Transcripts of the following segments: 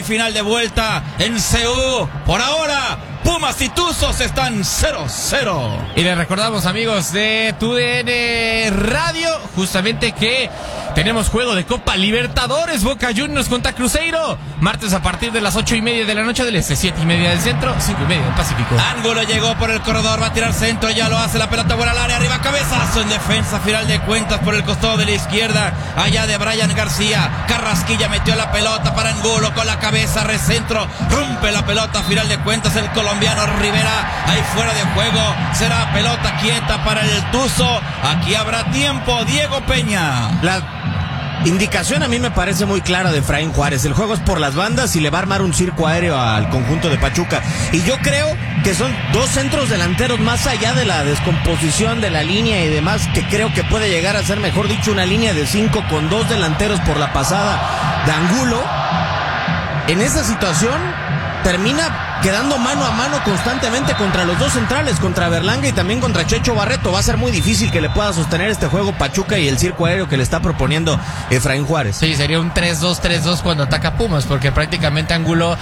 semifinal de vuelta en CU. Por ahora, Pumas y Tuzos están 0-0. Y les recordamos, amigos de TUDN Radio, justamente que tenemos juego de Copa Libertadores. Boca Juniors contra Cruzeiro. Martes a partir de las 8:30 de la noche del este, 7:30 del centro, 5:30 del Pacífico. Ángulo llegó por el corredor, va a tirar centro, ya lo hace, la pelota vuela al área, arriba cabezazo en defensa, final de cuentas por el costado de la izquierda, allá de Brian García. Carrasquilla metió la pelota para Angulo con la cabeza, recentro, rompe la pelota, final de cuentas el colombiano Rivera, ahí fuera de juego, será pelota quieta para el Tuzo. Aquí habrá tiempo, Diego Peña. La indicación a mí me parece muy clara de Efraín Juárez. El juego es por las bandas y le va a armar un circo aéreo al conjunto de Pachuca. Y yo creo que son dos centros delanteros más allá de la descomposición de la línea y demás, que creo que puede llegar a ser, mejor dicho, una línea de 5 con 2 delanteros por la pasada de Angulo. En esa situación termina quedando mano a mano constantemente contra los dos centrales, contra Berlanga y también contra Checho Barreto. Va a ser muy difícil que le pueda sostener este juego Pachuca y el circo aéreo que le está proponiendo Efraín Juárez. Sí, sería un 3-2-3-2 cuando ataca Pumas, porque prácticamente Angulo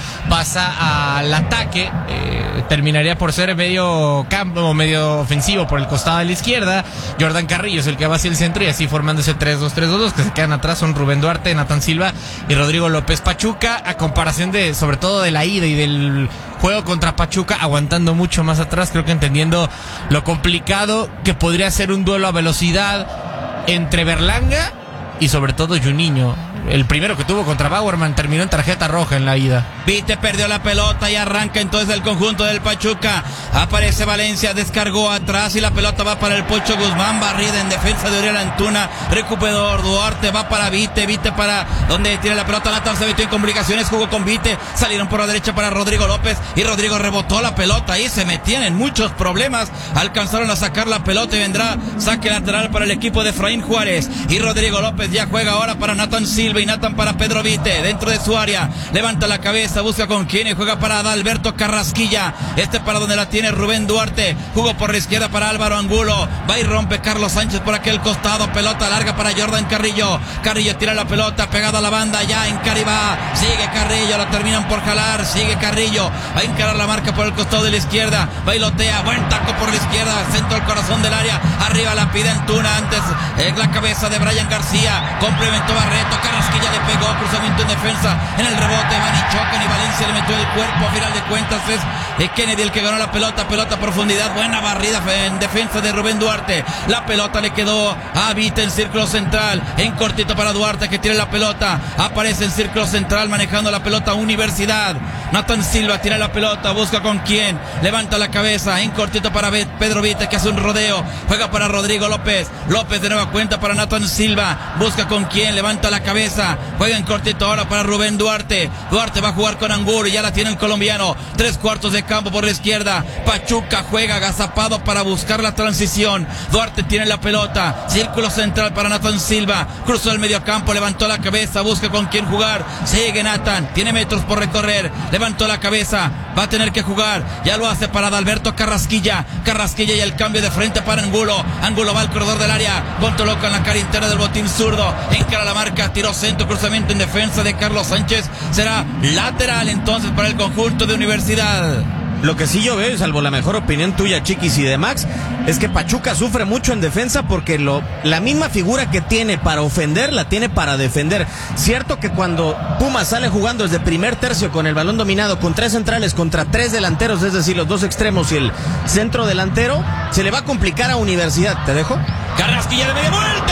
pasa al ataque, terminaría por ser medio campo, medio ofensivo por el costado de la izquierda. Jordan Carrillo es el que va hacia el centro y así formando ese 3-2-3-2 que se quedan atrás son Rubén Duarte, Nathan Silva y Rodrigo López. Pachuca, a comparación de, sobre todo de la ida y del juego contra Pachuca, aguantando mucho más atrás, creo que entendiendo lo complicado que podría ser un duelo a velocidad entre Berlanga y sobre todo Juninho. El primero que tuvo contra Bauerman terminó en tarjeta roja en la ida. Vite perdió la pelota y arranca entonces el conjunto del Pachuca. Aparece Valencia, descargó atrás y la pelota va para el Pocho Guzmán, barrida en defensa de Uriel Antuna. Recuperador Duarte, va para Vite, Vite para donde tiene la pelota. Nathan se metió en complicaciones, jugó con Vite, salieron por la derecha para Rodrigo López y Rodrigo rebotó la pelota y se metían en muchos problemas. Alcanzaron a sacar la pelota y vendrá saque lateral para el equipo de Efraín Juárez. Y Rodrigo López ya juega ahora para Nathan Silva y Nathan para Pedro Vite, dentro de su área, levanta la cabeza, busca con quién y juega para Adalberto Carrasquilla, para donde la tiene Rubén Duarte, jugó por la izquierda para Álvaro Angulo, va y rompe Carlos Sánchez por aquel costado, pelota larga para Jordan Carrillo, Carrillo tira la pelota, pegada a la banda, ya en Caribá, sigue Carrillo, la terminan por jalar, sigue Carrillo, va a encarar la marca por el costado de la izquierda, bailotea, buen taco por la izquierda, centro al corazón del área, arriba la pide Antuna, antes la cabeza de Brian García, complementó Barreto, Carrasquilla le pegó, cruzamiento en defensa, en el rebote van y chocan y Valencia le metió el cuerpo, a final de cuentas es Kennedy el que ganó la pelota a profundidad, buena barrida en defensa de Rubén Duarte, la pelota le quedó a Vite en círculo central, en cortito para Duarte que tiene la pelota, aparece en círculo central manejando la pelota Universidad, Nathan Silva tira la pelota, busca con quién, levanta la cabeza, en cortito para Pedro Vite que hace un rodeo, juega para Rodrigo López, López de nueva cuenta para Nathan Silva, busca con quién, levanta la cabeza, juega en cortito ahora para Rubén Duarte. Duarte va a jugar con Angulo y ya la tiene el colombiano. 3/4 de campo por la izquierda. Pachuca juega agazapado para buscar la transición. Duarte tiene la pelota. Círculo central para Nathan Silva. Cruzó el mediocampo, levantó la cabeza, busca con quién jugar. Sigue Nathan, tiene metros por recorrer. Levantó la cabeza, va a tener que jugar. Ya lo hace para Adalberto Carrasquilla. Carrasquilla y el cambio de frente para Angulo. Angulo va al corredor del área. Controló con la cara interna del botín zurdo. Encara la marca, tiró centro, cruzamiento en defensa de Carlos Sánchez, será lateral entonces para el conjunto de Universidad. Lo que sí yo veo, salvo la mejor opinión tuya, Chiquis, y de Max, es que Pachuca sufre mucho en defensa porque la misma figura que tiene para ofender, la tiene para defender. Cierto que cuando Pumas sale jugando desde primer tercio con el balón dominado, con 3 centrales contra 3 delanteros, es decir, los 2 extremos y el centro delantero, se le va a complicar a Universidad. ¿Te dejo? Carrasquilla de media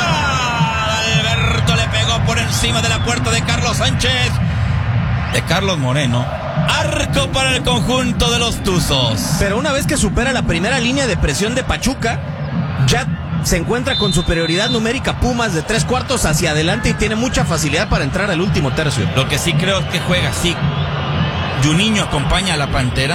vuelta. Alberto le pegó por encima de la puerta de Carlos Sánchez. De Carlos Moreno. Arco para el conjunto de los Tuzos. Pero una vez que supera la primera línea de presión de Pachuca, ya se encuentra con superioridad numérica Pumas de 3/4 hacia adelante y tiene mucha facilidad para entrar al último tercio. Lo que sí creo es que juega así. Juninho acompaña a la Pantera.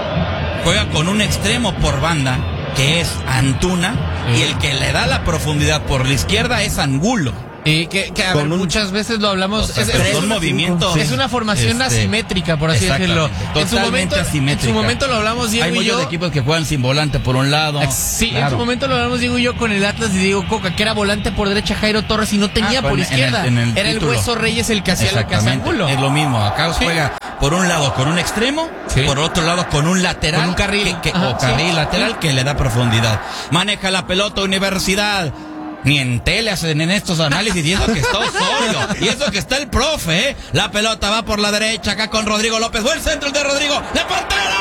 Juega con un extremo por banda, que es Antuna, y el que le da la profundidad por la izquierda es Angulo. Y que a ver, muchas veces lo hablamos, o sea, es un movimiento, es una formación asimétrica, por así decirlo. Totalmente asimétrica. En su momento lo hablamos Diego y yo. Hay muchos equipos que juegan sin volante por un lado. Sí, claro. En su momento lo hablamos Diego y yo con el Atlas y Diego Coca, que era volante por derecha Jairo Torres y no tenía por izquierda. Era el Hueso Reyes el que hacía lo que hace Angulo. Es lo mismo, acá juega por un lado con un extremo, Sí. por otro lado con un lateral. Con un carril. Ajá, o carril sí. lateral que le da profundidad. Maneja la pelota Universidad. Ni en tele hacen en estos análisis y eso que está Osorio, y eso que está el profe, ¿eh? La pelota va por la derecha acá con Rodrigo López. Buen centro de Rodrigo. ¡La Pantera!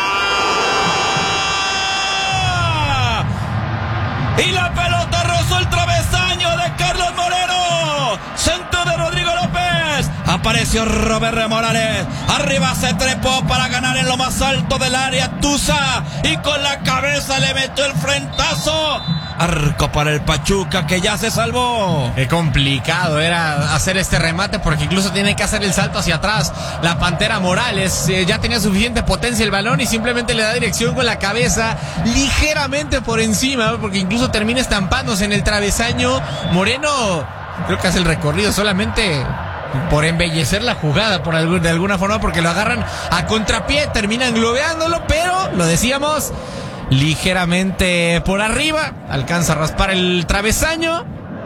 Y la pelota rozó el travesaño de Carlos Moreno. Centro de Rodrigo López. Apareció Robert Morales. Arriba se trepó para ganar en lo más alto del área Tusa. Y con la cabeza le metió el frentazo. Arco para el Pachuca que ya se salvó. Qué complicado era hacer este remate porque incluso tiene que hacer el salto hacia atrás. La Pantera Morales ya tenía suficiente potencia el balón y simplemente le da dirección con la cabeza ligeramente por encima porque incluso termina estampándose en el travesaño. Moreno creo que hace el recorrido solamente por embellecer la jugada de alguna forma porque lo agarran a contrapié, terminan globeándolo, pero lo decíamos, ligeramente por arriba, alcanza a raspar el travesaño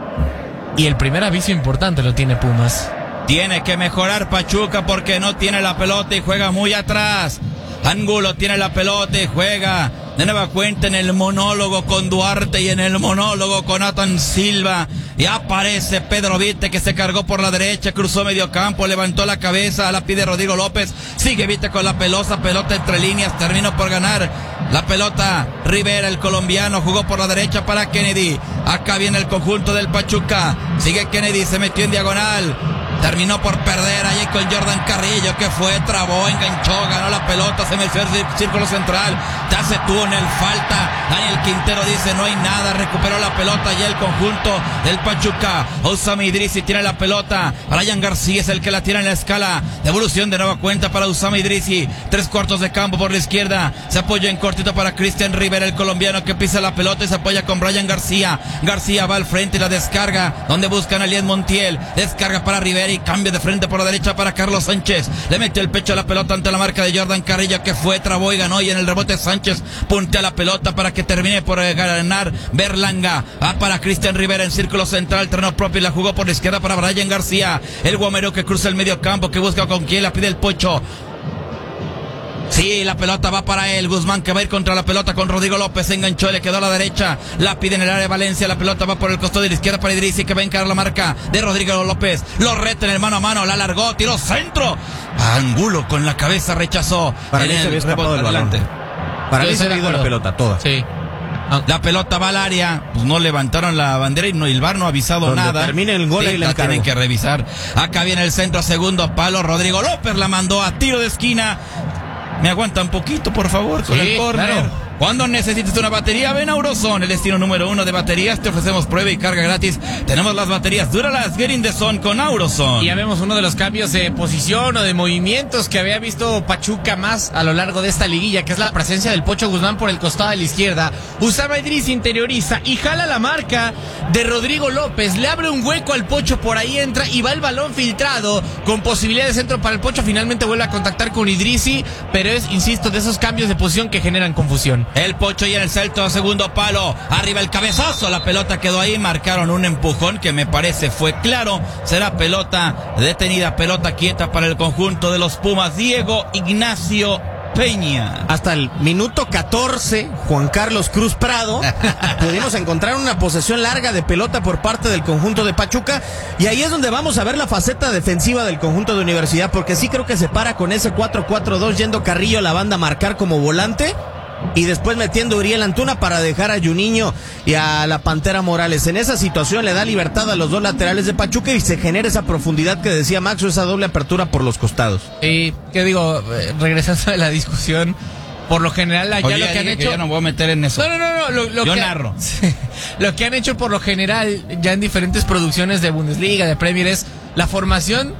y el primer aviso importante lo tiene Pumas. Tiene que mejorar Pachuca porque no tiene la pelota y juega muy atrás. Angulo tiene la pelota y juega de nueva cuenta en el monólogo con Duarte y en el monólogo con Nathan Silva. Y aparece Pedro Vite que se cargó por la derecha, cruzó medio campo, levantó la cabeza, la pide Rodrigo López. Sigue Vite con la pelota entre líneas, terminó por ganar la pelota Rivera, el colombiano, jugó por la derecha para Kennedy. Acá viene el conjunto del Pachuca. Sigue Kennedy, se metió en diagonal. Terminó por perder allí con Jordan Carrillo, que fue, trabó, enganchó, ganó la pelota, se metió al círculo central, te hace túnel, falta. Daniel Quintero dice no hay nada, recuperó la pelota y el conjunto del Pachuca. Usama Idrisi tiene la pelota, Brian García es el que la tira en la escala. Devolución de nueva cuenta para Usama Idrisi, 3/4 de campo por la izquierda, se apoya en cortito para Cristian Rivera, el colombiano que pisa la pelota y se apoya con Brian García. García va al frente y la descarga, donde buscan a Elias Montiel, descarga para Rivera y cambio de frente por la derecha para Carlos Sánchez. Le metió el pecho a la pelota ante la marca de Jordan Carrillo, que fue, trabó y ganó, y en el rebote Sánchez puntea la pelota para que termine por ganar Berlanga. Va para Cristian Rivera en círculo central, terreno propio, y la jugó por la izquierda para Brian García, el guamero que cruza el medio campo, que busca con quién, la pide el Pocho. Sí, la pelota va para él. Guzmán que va a ir contra la pelota con Rodrigo López. Se enganchó, le quedó a la derecha. La pide en el área de Valencia. La pelota va por el costado de la izquierda para Idrisi, que va a encarar la marca de Rodrigo López. Lo reta en el mano a mano. La alargó, tiró centro. Angulo con la cabeza rechazó. Para mí se había escapado del balón. Para mí se había ido la pelota toda. Sí. La pelota va al área, pues no levantaron la bandera y el VAR no ha avisado donde nada. termine el gol, sí, y la tienen que revisar. Acá viene el centro, segundo palo. Rodrigo López la mandó a tiro de esquina. Me aguanta un poquito, por favor, con el córner. Claro. Cuando necesites una batería, ven a Auroson, el destino número 1 de baterías. Te ofrecemos prueba y carga gratis. Tenemos las baterías Duralast Get in the Zone con Auroson. Y ya vemos uno de los cambios de posición o de movimientos que había visto Pachuca más a lo largo de esta liguilla, que es la presencia del Pocho Guzmán por el costado de la izquierda. Usama Idrisi interioriza y jala la marca de Rodrigo López. Le abre un hueco al Pocho, por ahí entra y va el balón filtrado con posibilidad de centro para el Pocho. Finalmente vuelve a contactar con Idrisi, pero es, insisto, de esos cambios de posición que generan confusión. El Pocho y en el salto, segundo palo, arriba el cabezazo, la pelota quedó ahí, marcaron un empujón que me parece fue claro. Será pelota detenida, pelota quieta para el conjunto de los Pumas. Diego Ignacio Peña. Hasta el minuto 14, Juan Carlos Cruz Prado, pudimos encontrar una posesión larga de pelota por parte del conjunto de Pachuca, y ahí es donde vamos a ver la faceta defensiva del conjunto de Universidad, porque sí creo que se para con ese 4-4-2, yendo Carrillo a la banda a marcar como volante, y después metiendo a Uriel Antuna para dejar a Juninho y a la Pantera Morales. En esa situación le da libertad a los dos laterales de Pachuca y se genera esa profundidad que decía Maxo, esa doble apertura por los costados. Y ¿qué digo? Regresando a la discusión, por lo general ya Oye, lo que han hecho... yo no voy a meter en eso. No, yo narro. Lo que han hecho por lo general ya en diferentes producciones de Bundesliga, de Premier, es la formación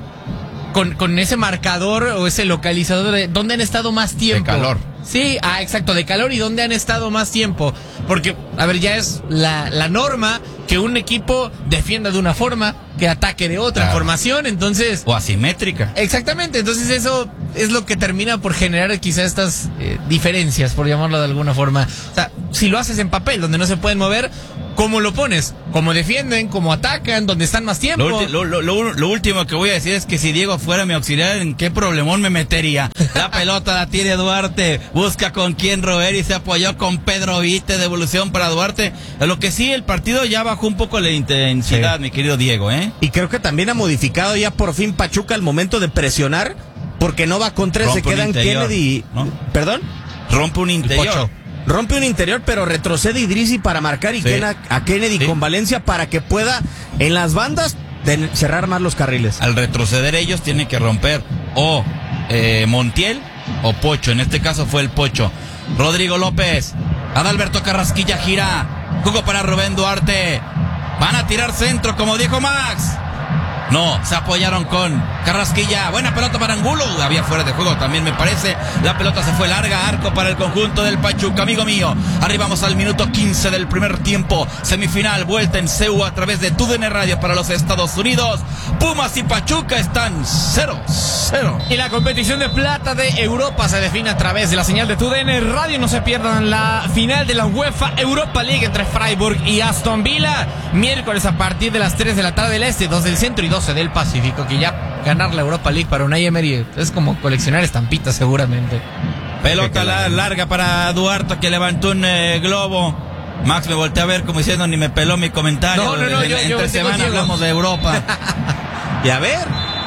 con ese marcador o ese localizador de dónde han estado más tiempo. De calor. Sí, exacto, de calor y dónde han estado más tiempo. Porque, a ver, ya es la norma que un equipo defienda de una forma, que ataque de otra formación, entonces... O asimétrica. Exactamente, entonces eso es lo que termina por generar quizá estas diferencias, por llamarlo de alguna forma. O sea, si lo haces en papel, donde no se pueden mover, ¿cómo lo pones? ¿Cómo defienden? ¿Cómo atacan? ¿Dónde están más tiempo? Lo último que voy a decir es que si Diego fuera mi auxiliar, ¿en qué problemón me metería? La pelota la tiene Duarte, busca con quién roer y se apoyó con Pedro Vite, devolución para Duarte. Lo que sí, el partido ya bajó un poco la intensidad, mi querido Diego, ¿eh? Y creo que también ha modificado ya por fin Pachuca al momento de presionar, porque no va con tres, se quedan Kennedy, ¿no? ¿Perdón? Rompe un interior. Rompe un interior, pero retrocede Idrissi para marcar y queda a Kennedy con Valencia para que pueda en las bandas cerrar más los carriles. Al retroceder ellos tienen que romper o Montiel o Pocho. En este caso fue el Pocho. Rodrigo López, Adalberto Carrasquilla gira, jugó para Rubén Duarte. Van a tirar centro, como dijo Max. No, se apoyaron con Carrasquilla. Buena pelota para Angulo. Había fuera de juego también, me parece. La pelota se fue larga, arco para el conjunto del Pachuca. Amigo mío, arribamos al minuto 15 del primer tiempo. Semifinal, vuelta en CEU a través de TUDN Radio para los Estados Unidos. Pumas y Pachuca están 0-0. Y la competición de plata de Europa se define a través de la señal de TUDN Radio. No se pierdan la final de la UEFA Europa League entre Freiburg y Aston Villa. Miércoles a partir de las 3 de la tarde del Este, 2 del Centro y 12 del Pacífico. Que ya ganar la Europa League para Unai Emery es como coleccionar estampitas seguramente. Pelota larga para Duarte, que levantó un globo. Max me volteé a ver como diciendo ni me peló mi comentario. No, entre semana hablamos de Europa. Y a ver.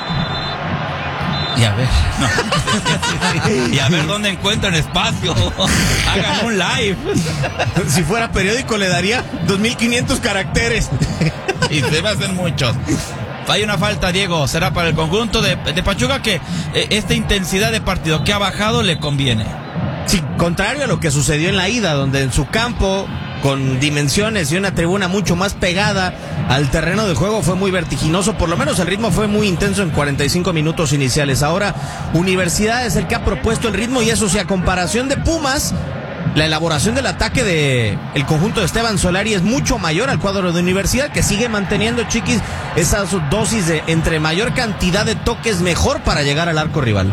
Y a ver dónde encuentran espacio. Hagan un live. Si fuera periódico le daría 2.500 caracteres. Y se me hacen muchos. Hay una falta, Diego. Será para el conjunto de Pachuca, que esta intensidad de partido que ha bajado le conviene. Sí, contrario a lo que sucedió en la ida, donde en su campo, con dimensiones y una tribuna mucho más pegada al terreno de juego, fue muy vertiginoso. Por lo menos el ritmo fue muy intenso en 45 minutos iniciales. Ahora Universidad es el que ha propuesto el ritmo, y eso sí, a comparación de Pumas, la elaboración del ataque de el conjunto de Esteban Solari es mucho mayor al cuadro de Universidad, que sigue manteniendo, Chiquis, esa dosis de entre mayor cantidad de toques mejor para llegar al arco rival.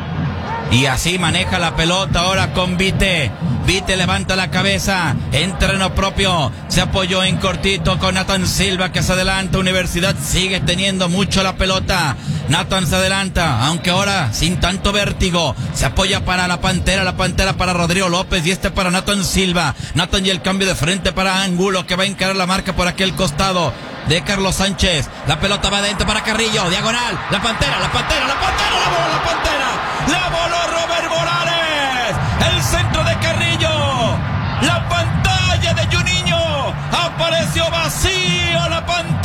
Y así maneja la pelota ahora con Vite. Vite levanta la cabeza en terreno propio. Se apoyó en cortito con Nathan Silva, que se adelanta. Universidad sigue teniendo mucho la pelota. Nathan se adelanta, aunque ahora sin tanto vértigo. Se apoya para la Pantera para Rodrigo López y para Nathan Silva. Nathan y el cambio de frente para Angulo, que va a encarar la marca por aquel costado de Carlos Sánchez. La pelota va adentro para Carrillo, diagonal. La Pantera, la voló la Pantera. La voló Robert Morales. El centro de Carrillo. La pantalla de Juninho. Apareció vacío la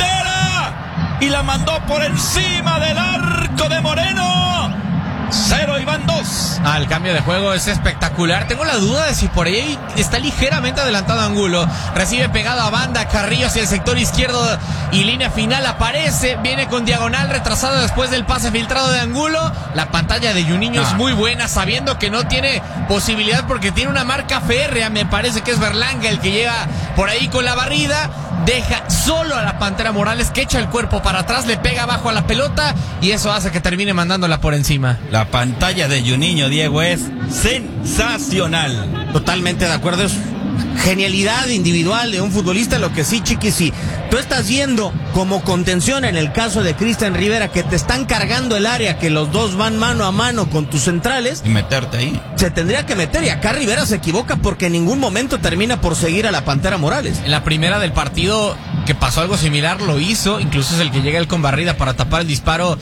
Pantera y la mandó por encima del arco de Moreno. 0 y van 2. El cambio de juego es espectacular. Tengo la duda de si por ahí está ligeramente adelantado Angulo. Recibe pegado a banda, Carrillo hacia el sector izquierdo y línea final aparece. Viene con diagonal retrasado después del pase filtrado de Angulo. La pantalla de Juninho es muy buena, sabiendo que no tiene posibilidad porque tiene una marca férrea. Me parece que es Berlanga el que llega por ahí con la barrida. Deja solo a la Pantera Morales, que echa el cuerpo para atrás, le pega abajo a la pelota y eso hace que termine mandándola por encima. La pantalla de Juninho, Diego, es sensacional. Totalmente de acuerdo, es genialidad individual de un futbolista. Lo que sí, Chiqui, sí, tú estás viendo como contención en el caso de Cristian Rivera, que te están cargando el área, que los dos van mano a mano con tus centrales, y meterte ahí. Se tendría que meter, y acá Rivera se equivoca porque en ningún momento termina por seguir a la Pantera Morales. En la primera del partido que pasó algo similar lo hizo, incluso es el que llega él con barrida para tapar el disparo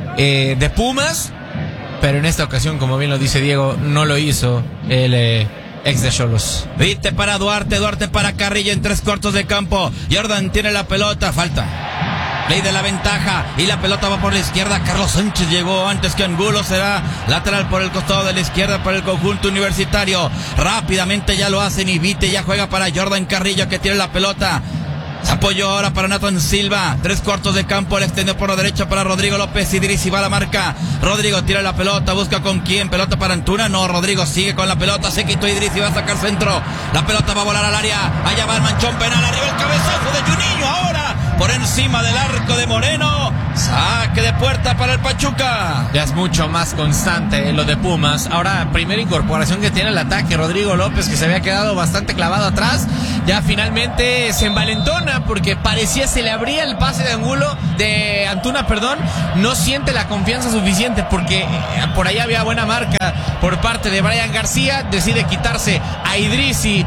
de Pumas, pero en esta ocasión, como bien lo dice Diego, no lo hizo el ex de Xolos. Vite para Duarte para Carrillo en 3/4 de campo. Jordan tiene la pelota, falta. Ley de la ventaja y la pelota va por la izquierda. Carlos Sánchez llegó antes que Angulo. Será lateral por el costado de la izquierda para el conjunto universitario. Rápidamente ya lo hacen y Vite ya juega para Jordan Carrillo, que tiene la pelota. Se apoyó ahora para Nathan Silva. 3/4 de campo, le extendió por la derecha para Rodrigo López. Idrissi va a la marca. Rodrigo tira la pelota, busca con quién. Pelota para Antuna. No, Rodrigo sigue con la pelota. Se quitó Idrissi, va a sacar centro. La pelota va a volar al área. Allá va el manchón penal. Arriba el cabezazo de Juninho. Ahora por encima del arco de Moreno. Saque de puerta para el Pachuca. Ya es mucho más constante lo de Pumas. Ahora, primera incorporación que tiene el ataque, Rodrigo López, que se había quedado bastante clavado atrás. Ya finalmente se envalentona porque parecía se le abría el pase de Antuna, no siente la confianza suficiente porque por ahí había buena marca por parte de Brian García, decide quitarse a Idrissi,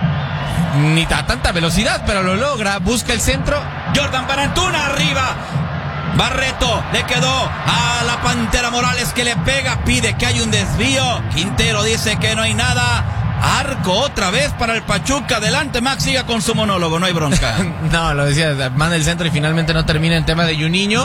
ni a tanta velocidad, pero lo logra, busca el centro. Jordan para Antuna, arriba. Barreto le quedó a la Pantera Morales que le pega, pide que hay un desvío. Quintero dice que no hay nada. Arco otra vez para el Pachuca. Adelante, Max, siga con su monólogo, no hay bronca. No, lo decía, manda el centro y finalmente no termina en tema de Juninho.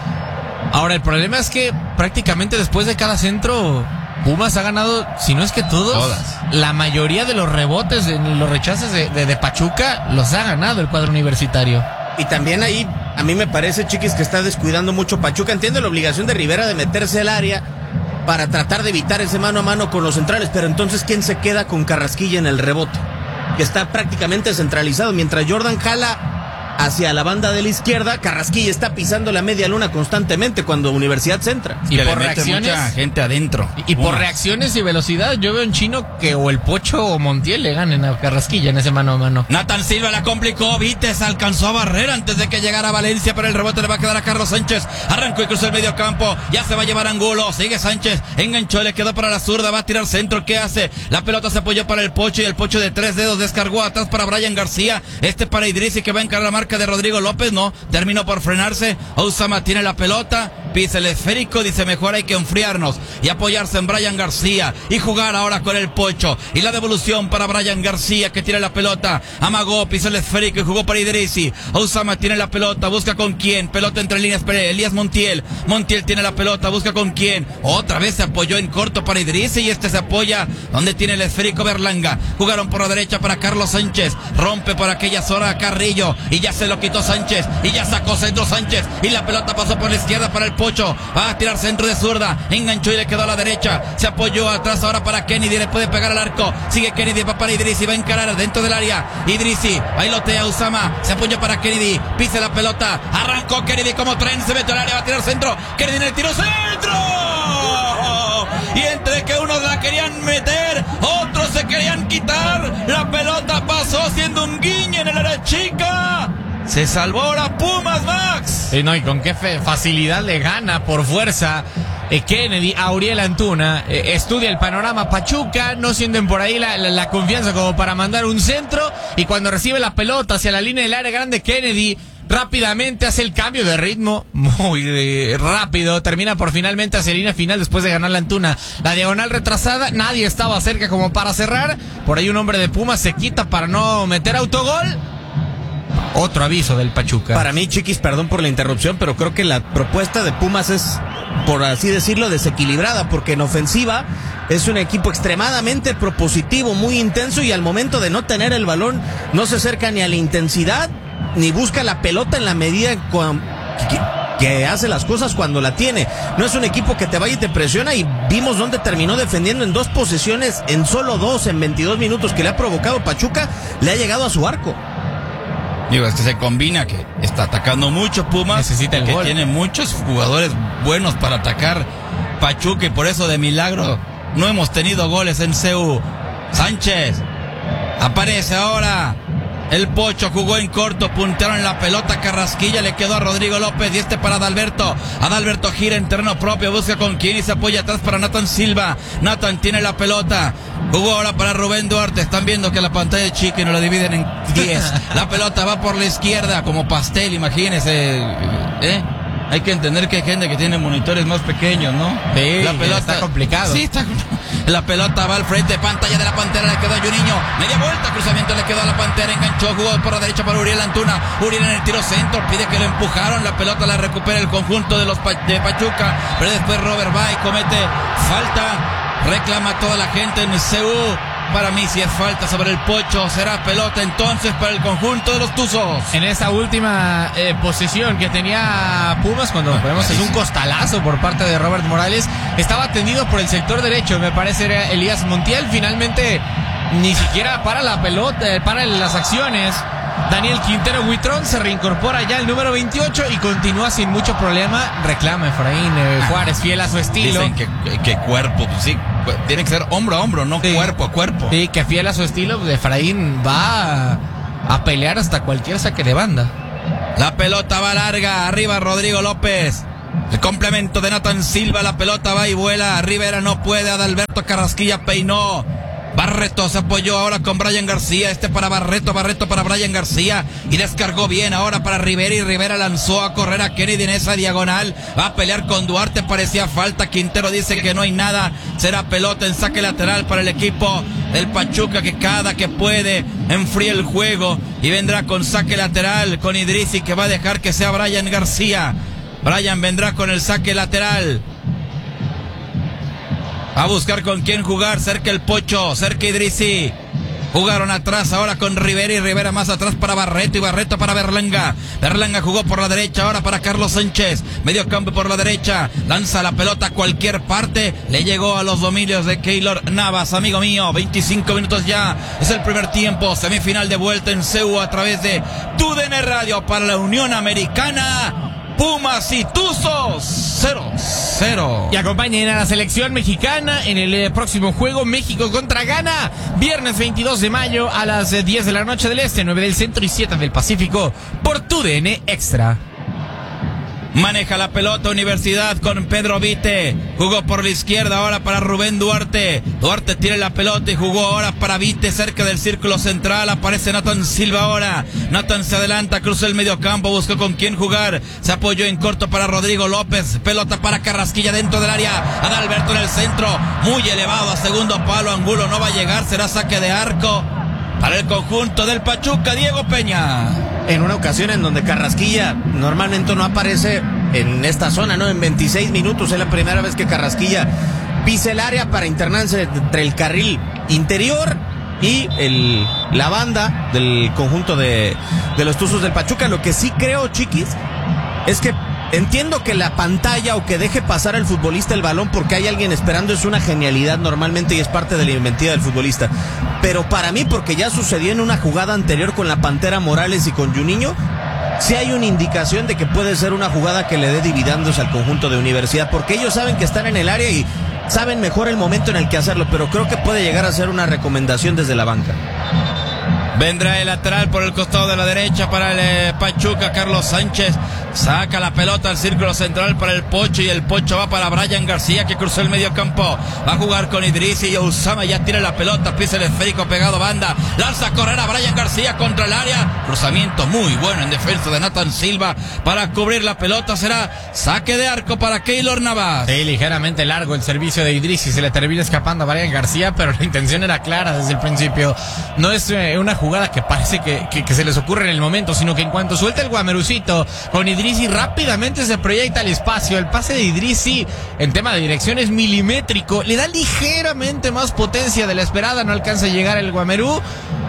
Ahora, el problema es que prácticamente después de cada centro, Pumas ha ganado, si no es que todas. La mayoría de los rebotes, los rechaces de Pachuca, los ha ganado el cuadro universitario. Y también ahí, a mí me parece, Chiquis, que está descuidando mucho Pachuca. Entiendo la obligación de Rivera de meterse al área para tratar de evitar ese mano a mano con los centrales, pero entonces, ¿quién se queda con Carrasquilla en el rebote? Que está prácticamente centralizado, mientras Jordan jala hacia la banda de la izquierda, Carrasquilla está pisando la media luna constantemente cuando Universidad centra. Y por reacciones, mucha gente adentro. Y por reacciones y velocidad, yo veo en Chino que o el Pocho o Montiel le ganen a Carrasquilla en ese mano a mano. Nathan Silva la complicó, Vites alcanzó a barrer antes de que llegara Valencia, pero el rebote le va a quedar a Carlos Sánchez. Arrancó y cruzó el medio campo, ya se va a llevar Angulo, sigue Sánchez, enganchó, le quedó para la zurda, va a tirar centro, ¿qué hace? La pelota se apoyó para el Pocho y el Pocho de 3 dedos descargó atrás para Brian García, para Idrissi que va a encarar la marca de Rodrigo López, no, terminó por frenarse. Osama tiene la pelota, pisa el esférico, dice mejor hay que enfriarnos y apoyarse en Brian García y jugar ahora con el Pocho. Y la devolución para Brian García que tiene la pelota, amagó, pisó el esférico y jugó para Idrissi. Osama tiene la pelota, busca con quién, pelota entre líneas, Elías Montiel tiene la pelota, busca con quién, otra vez se apoyó en corto para Idrissi y se apoya donde tiene el esférico Berlanga. Jugaron por la derecha para Carlos Sánchez, rompe por aquella zona Carrillo y ya se lo quitó Sánchez y ya sacó centro Sánchez y la pelota pasó por la izquierda para el Pocho, va a tirar centro de zurda, enganchó y le quedó a la derecha, se apoyó atrás ahora para Kennedy, le puede pegar al arco, sigue Kennedy, va para Idrissi, va a encarar dentro del área, Idrissi, bailotea Usama, se apoyó para Kennedy, pisa la pelota, arrancó Kennedy como tren, se mete al área, va a tirar centro, Kennedy en el tiro, centro, y entre que unos la querían meter, otros se querían quitar, la pelota pasó haciendo un guiño en el área chica. Se salvó ahora Pumas, Max. Y con qué facilidad le gana por fuerza Kennedy a Uriel Antuna. Estudia el panorama Pachuca, no sienten por ahí la confianza como para mandar un centro. Y cuando recibe la pelota hacia la línea del área grande, Kennedy rápidamente hace el cambio de ritmo, muy rápido, termina por finalmente hacia la línea final después de ganar la Antuna. La diagonal retrasada, nadie estaba cerca como para cerrar. Por ahí un hombre de Pumas se quita para no meter autogol. Otro aviso del Pachuca. Para mí, Chiquis, perdón por la interrupción, pero creo que la propuesta de Pumas es, por así decirlo, desequilibrada, porque en ofensiva es un equipo extremadamente propositivo, muy intenso, y al momento de no tener el balón no se acerca ni a la intensidad, ni busca la pelota en la medida que hace las cosas cuando la tiene. No es un equipo que te vaya y te presiona, y vimos dónde terminó defendiendo en 2 posesiones, en solo 2, en 22 minutos que le ha provocado Pachuca, le ha llegado a su arco. Digo, es que se combina que está atacando mucho Pumas, necesita el que gol. Tiene muchos jugadores buenos para atacar Pachuca y por eso de milagro no hemos tenido goles en CU. Sánchez aparece ahora. El Pocho jugó en corto, puntearon la pelota, Carrasquilla le quedó a Rodrigo López y para Adalberto. Adalberto gira en terreno propio, busca con quién y se apoya atrás para Nathan Silva. Nathan tiene la pelota, jugó ahora para Rubén Duarte. Están viendo que la pantalla es chica y nos la dividen en 10. La pelota va por la izquierda como pastel, imagínense. Hay que entender que hay gente que tiene monitores más pequeños, ¿no? Sí, la pelota está complicado. Sí, la pelota va al frente, pantalla de la Pantera, le quedó a Juninho, media vuelta, cruzamiento le quedó a la Pantera, enganchó, jugó por la derecha para Uriel Antuna, Uriel en el tiro centro, pide que lo empujaron, la pelota la recupera el conjunto de Pachuca, pero después Robert va y comete falta, reclama toda la gente en CU. Para mí, si es falta sobre el Pocho, será pelota entonces para el conjunto de los Tuzos. En esa última posesión que tenía Pumas, cuando vemos es un costalazo por parte de Robert Morales, estaba tendido por el sector derecho, me parece era Elías Montiel, finalmente ni siquiera para la pelota, para las acciones. Daniel Quintero Huitrón se reincorpora ya el número 28 y continúa sin mucho problema. Reclama Efraín Juárez, fiel a su estilo. Dicen que cuerpo, pues sí, tiene que ser hombro a hombro, no cuerpo a cuerpo. Sí, que fiel a su estilo, Efraín va a pelear hasta cualquier saque de banda. La pelota va larga, arriba Rodrigo López. El complemento de Nathan Silva, la pelota va y vuela. Rivera no puede, Adalberto Carrasquilla peinó. Barreto se apoyó ahora con Brian García. Para Barreto para Brian García. Y descargó bien ahora para Rivera. Y Rivera lanzó a correr a Kennedy en esa diagonal. Va a pelear con Duarte, parecía falta. Quintero dice que no hay nada. Será pelota en saque lateral para el equipo del Pachuca, que cada que puede enfría el juego. Y vendrá con saque lateral con Idrissi, que va a dejar que sea Brian García. Brian vendrá con el saque lateral. A buscar con quién jugar, cerca el Pocho, cerca Idrissi. Jugaron atrás ahora con Rivera y Rivera más atrás para Barreto y Barreto para Berlanga. Berlanga jugó por la derecha ahora para Carlos Sánchez. Medio campo por la derecha. Lanza la pelota a cualquier parte. Le llegó a los dominios de Keylor Navas, amigo mío. 25 minutos ya. Es el primer tiempo. Semifinal de vuelta en CEU a través de TUDN Radio para la Unión Americana. Pumas y Tuzos 0-0. Y acompañen a la selección mexicana en el próximo juego, México contra Ghana, viernes 22 de mayo a las 10 de la noche del Este, 9 del Centro y 7 del Pacífico, por TUDN Extra. Maneja la pelota Universidad con Pedro Vite. Jugó por la izquierda ahora para Rubén Duarte. Duarte tiene la pelota y jugó ahora para Vite cerca del círculo central. Aparece Nathan Silva ahora. Nathan se adelanta, cruza el medio campo, buscó con quién jugar. Se apoyó en corto para Rodrigo López. Pelota para Carrasquilla dentro del área. Adalberto en el centro. Muy elevado a segundo palo. Angulo no va a llegar. Será saque de arco para el conjunto del Pachuca. Diego Peña. En una ocasión en donde Carrasquilla normalmente no aparece en esta zona, ¿no? En 26 minutos es la primera vez que Carrasquilla pisa el área para internarse entre el carril interior y la banda del conjunto de los Tuzos del Pachuca. Lo que sí creo, chiquis, es que entiendo que la pantalla o que deje pasar al futbolista el balón porque hay alguien esperando es una genialidad normalmente y es parte de la inventiva del futbolista. Pero para mí, porque ya sucedió en una jugada anterior con la Pantera Morales y con Juninho, sí hay una indicación de que puede ser una jugada que le dé dividendos al conjunto de Universidad, porque ellos saben que están en el área y saben mejor el momento en el que hacerlo, pero creo que puede llegar a ser una recomendación desde la banca. Vendrá el lateral por el costado de la derecha para el Pachuca, Carlos Sánchez. Saca la pelota al círculo central para el Pocho y el Pocho va para Brian García, que cruzó el medio campo. Va a jugar con Idrissi y Usama ya tira la pelota, pisa el esférico pegado banda. Lanza a correr a Brian García contra el área. Cruzamiento muy bueno en defensa de Nathan Silva para cubrir la pelota. Será saque de arco para Keylor Navas. Sí, ligeramente largo el servicio de Idrissi, se le termina escapando a Brian García, pero la intención era clara desde el principio. No es una jugada que parece que se les ocurre en el momento, sino que en cuanto suelta el guamerucito con Idrissi rápidamente se proyecta al espacio. El pase de Idrissi en tema de dirección es milimétrico, le da ligeramente más potencia de la esperada, no alcanza a llegar el guamerú,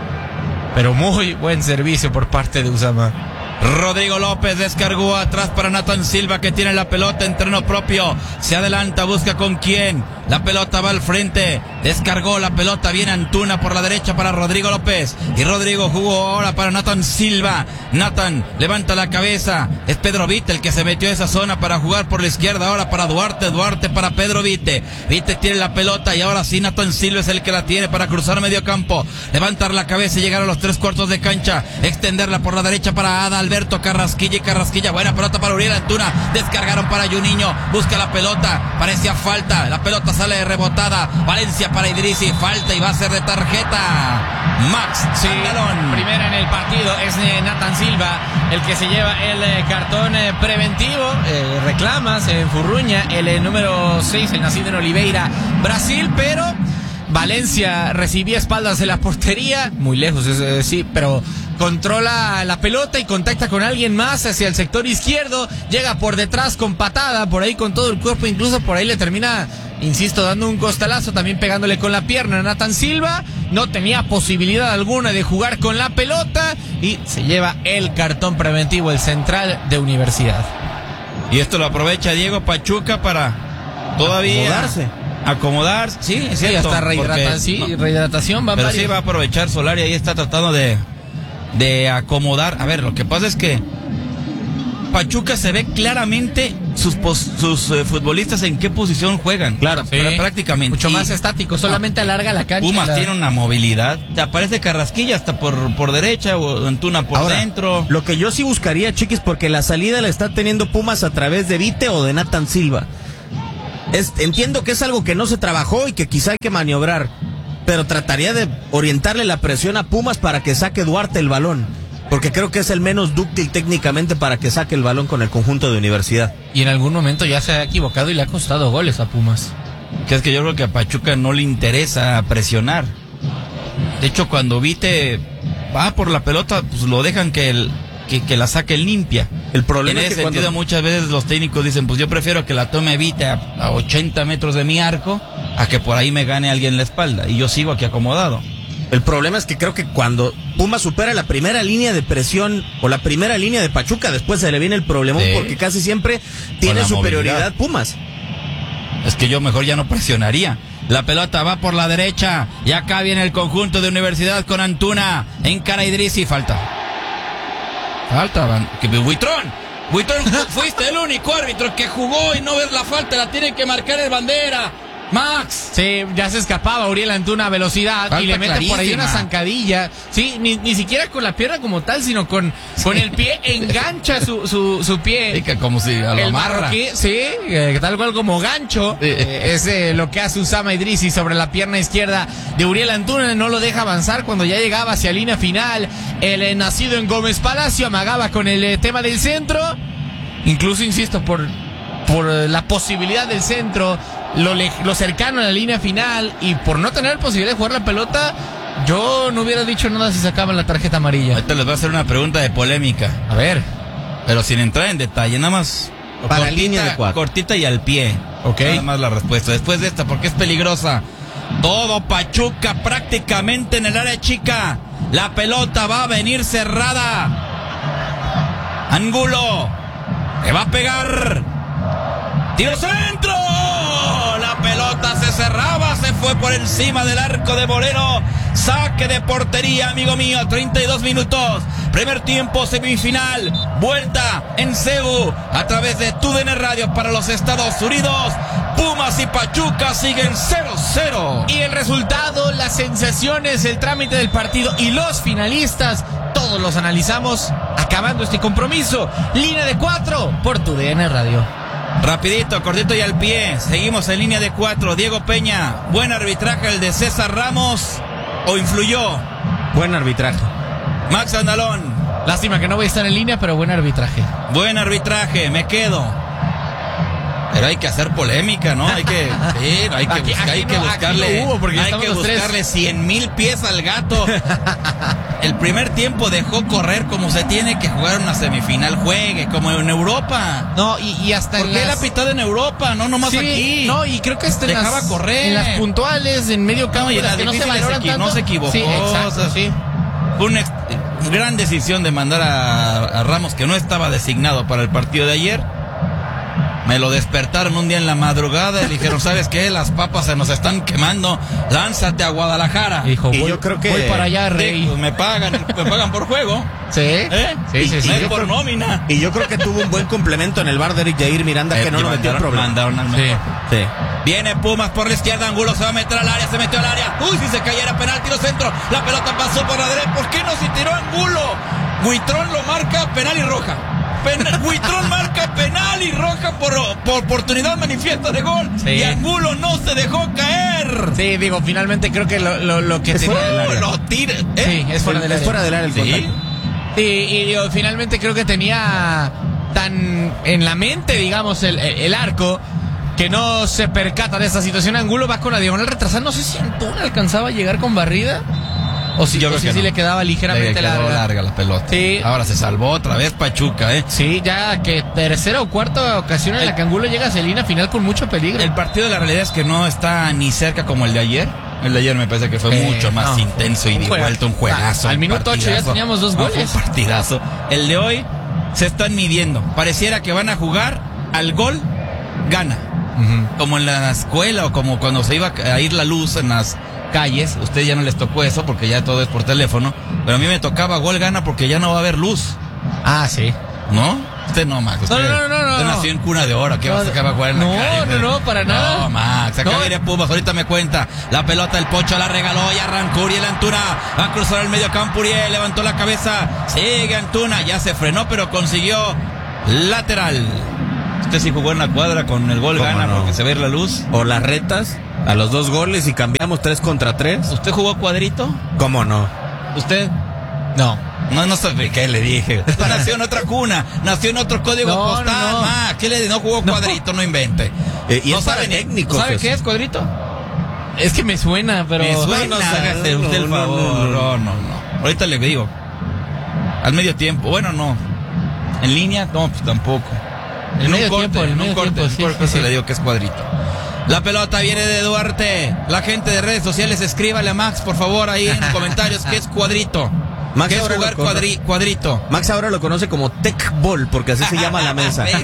pero muy buen servicio por parte de Usama. Rodrigo López descargó atrás para Nathan Silva, que tiene la pelota en terreno propio. Se adelanta, busca con quién. La pelota va al frente. Descargó la pelota bien Antuna por la derecha para Rodrigo López. Y Rodrigo jugó ahora para Nathan Silva. Nathan levanta la cabeza. Es Pedro Vite el que se metió a esa zona para jugar por la izquierda. Ahora para Duarte. Duarte para Pedro Vite. Vite tiene la pelota y ahora sí Nathan Silva es el que la tiene para cruzar medio campo. Levantar la cabeza y llegar a los 3/4 de cancha. Extenderla por la derecha para Adalberto Carrasquilla y Carrasquilla. Buena pelota para Uriel Antuna. Descargaron para Juninho. Busca la pelota. Parecía falta. La pelota sale rebotada. Valencia para Idrissi. Falta y va a ser de tarjeta. Max. Sí, primera en el partido es Nathan Silva el que se lleva el cartón preventivo. Reclama, se enfurruña el número 6, el nacido en Oliveira, Brasil, pero Valencia recibía espaldas de la portería, muy lejos, sí, pero controla la pelota y contacta con alguien más hacia el sector izquierdo, llega por detrás con patada, por ahí con todo el cuerpo, incluso por ahí le termina, insisto, dando un costalazo, también pegándole con la pierna a Nathan Silva. No tenía posibilidad alguna de jugar con la pelota y se lleva el cartón preventivo el central de Universidad. Y esto lo aprovecha Diego Pachuca para todavía acomodarse. Sí, es cierto, hasta rehidratación va. Pero sí va a aprovechar Solari, ahí está tratando de de acomodar. A ver, lo que pasa es que Pachuca se ve claramente sus futbolistas en qué posición juegan. Claro, sí, prácticamente. Mucho más estático, solamente alarga la cancha. Pumas tiene una movilidad. Te aparece Carrasquilla hasta por derecha o Antuna por Ahora, dentro. Lo que yo sí buscaría, Chiquis, porque la salida la está teniendo Pumas a través de Vite o de Nathan Silva. Entiendo que es algo que no se trabajó y que quizá hay que maniobrar, pero trataría de orientarle la presión a Pumas para que saque Duarte el balón, porque creo que es el menos dúctil técnicamente para que saque el balón con el conjunto de Universidad. Y en algún momento ya se ha equivocado y le ha costado goles a Pumas. Que es que yo creo que a Pachuca no le interesa presionar. De hecho, cuando Vite va por la pelota, pues lo dejan que la saque limpia. El problema en es ese que sentido muchas veces los técnicos dicen, pues yo prefiero que la tome Vite a 80 metros de mi arco a que por ahí me gane alguien la espalda y yo sigo aquí acomodado. El problema es que creo que cuando Pumas supera la primera línea de presión o la primera línea de Pachuca, después se le viene el problemón, Sí. porque casi siempre tiene la superioridad movilidad. Pumas. Es que yo mejor ya no presionaría. La pelota va por la derecha y acá viene el conjunto de Universidad con Antuna. Encara Idrissi, falta. Buitrón, fuiste el único árbitro que jugó y no ves la falta, la tiene que marcar el bandera. Max. Sí, ya se escapaba Uriel Antuna a velocidad Falta y le mete por ahí clarísima. una zancadilla. Sí, ni siquiera con la pierna como tal, sino con el pie, engancha su pie. Sí, que como si a lo El amarra. marroquí, sí, tal cual como gancho. Sí. Es lo que hace Usama Idrissi sobre la pierna izquierda de Uriel Antuna. No lo deja avanzar cuando ya llegaba hacia línea final. El nacido en Gómez Palacio amagaba con el tema del centro. Incluso, insisto, por la posibilidad del centro, lo cercano a la línea final y por no tener posibilidad de jugar la pelota, yo no hubiera dicho nada si sacaban la tarjeta amarilla. Ahorita les voy a hacer una pregunta de polémica, A ver, pero sin entrar en detalle, nada más Para línea de cuatro. cortita y al pie. Ok. Nada más la respuesta. Después de esta, porque es peligrosa. Todo Pachuca prácticamente en el área chica. La pelota va a venir cerrada. Angulo, que va a pegar. ¡Tiro centro! La pelota se cerraba, se fue por encima del arco de Moreno. Saque de portería, amigo mío, 32 minutos. Primer tiempo, semifinal. Vuelta en CEU a través de TUDN Radio para los Estados Unidos. Pumas y Pachuca siguen 0-0. y el resultado, las sensaciones, el trámite del partido y los finalistas, todos los analizamos acabando este compromiso. Línea de 4 por TUDN Radio. Rapidito, cortito y al pie. Seguimos en línea de 4. Diego Peña, buen arbitraje el de César Ramos, ¿o influyó? Buen arbitraje. Max Andalón, Lástima que no voy a estar en línea, pero buen arbitraje. buen arbitraje, me quedo. Pero hay que hacer polémica, ¿no? Hay que Aquí buscarle, no hubo, porque hay estamos que los tres. buscarle 100,000 pies al gato. El primer tiempo dejó correr como se tiene que jugar una semifinal, juegue como en Europa. No, y hasta ¿Por qué él ha pitado en Europa, no nomás Sí, aquí? no, y creo que hasta Dejaba correr. en las puntuales, en medio campo, No, y en las las que no se difíciles valoran tanto. no se equivocó. Sí, exacto, o sea, sí. Fue una gran decisión de mandar a Ramos, que no estaba designado para el partido de ayer. Me lo despertaron un día en la madrugada y dijeron, ¿sabes qué? Las papas se nos están quemando, lánzate a Guadalajara. Dijo, Y voy, yo creo que- voy para allá, Sí, Rey. pues me pagan por juego. Sí, sí, sí, sí. No es yo por creo- nómina. Y yo creo que tuvo un buen complemento en el bar de Eric Jair Miranda, que no Y lo metió en problema. mandaron al Sí. mejor. Sí. Viene Pumas por la izquierda, Angulo se va a meter al área, se metió al área. Uy, si se cayera penal, tiro centro. La pelota pasó por la derecha. ¿Por qué no se tiró Angulo? Buitrón lo marca, penal y roja. Buitrón marca penal y roja por oportunidad manifiesta de gol. Sí. Y Angulo no se dejó caer. Sí, digo, finalmente creo que lo que Es tenía... fuera del área. Lo tira. Sí, es fuera del Es área. fuera del área el Sí. contacto. Sí, y digo, finalmente creo que tenía tan en la mente, digamos, el arco, que no se percata de esa situación. Angulo va con la diagonal retrasada. No sé si Antuna alcanzaba a llegar con barrida. O si, Yo creo que sí no. le quedaba ligeramente Le quedó larga. larga la pelota. Sí. Ahora se salvó otra vez Pachuca, Sí, ya que tercera o cuarta ocasión en la que Angulo llega a esa línea final con mucho peligro. El partido, la realidad es que no está ni cerca como el de ayer. El de ayer me parece que fue mucho más no, intenso y un de juega- vuelta, un juegazo. Al un minuto 8 ya partidazo. teníamos 2 No, fue goles. un partidazo. El de hoy se están midiendo. Pareciera que van a jugar al gol, gana. Ujú. Como en la escuela o como cuando se iba a ir la luz en calles, ustedes ya no les tocó eso porque ya todo es por teléfono, pero a mí me tocaba gol gana porque ya no va a haber luz. Ah, sí. ¿No? Usted no, Max. Usted, usted nació en cuna de oro. ¿Qué vas a acabar a jugar en la calle? No, para nada. No, Max. Acá viene Pumas. Ahorita me cuenta. La pelota, el Pocho la regaló y arrancó Uriel Antuna. Va a cruzar el medio campo. Uriel levantó la cabeza. Sigue Antuna. Ya se frenó, pero consiguió lateral. Usted sí jugó en la cuadra con el gol gana porque se ve la luz. O las retas a los 2 goles y cambiamos 3 contra 3. ¿Usted jugó cuadrito? ¿Cómo no? ¿Usted? No. No sabe qué le dije. Usted nació en otra cuna, nació en otro código postal. No. Ma, ¿qué le no jugó cuadrito? No invente. Y no es para sabe técnico. ¿Sabe qué es cuadrito? Es que me suena, pero... Me suena, hágase usted el favor. No. Ahorita le digo. Al medio tiempo. Bueno, no. En línea, no, pues tampoco. En un corte, sí. Le digo que es cuadrito. La pelota viene de Duarte. La gente de redes sociales, escríbale a Max, por favor, ahí en los comentarios, ¿qué es cuadrito? Max ¿Qué es jugar cuadrito? Max ahora lo conoce como tech ball, porque así se llama la mesa. Sí.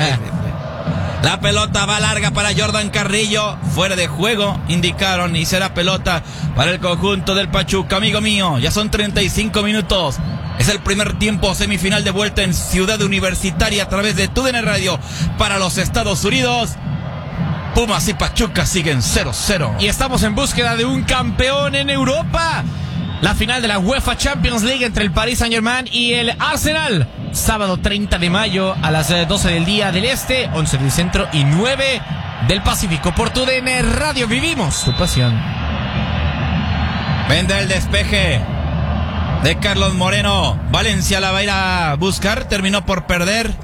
La pelota va larga para Jordan Carrillo, fuera de juego, indicaron, y será pelota para el conjunto del Pachuca. Amigo mío, ya son 35 minutos. Es el primer tiempo semifinal de vuelta en Ciudad Universitaria a través de TUDN Radio para los Estados Unidos. Pumas y Pachuca siguen 0-0. Y estamos en búsqueda de un campeón en Europa. La final de la UEFA Champions League entre el Paris Saint-Germain y el Arsenal. Sábado 30 de mayo a las 12 del día del Este, 11 del Centro y 9 del Pacífico. Por TUDN Radio vivimos tu pasión. Vende el despeje de Carlos Moreno. Valencia la va a ir a buscar. Terminó por perder.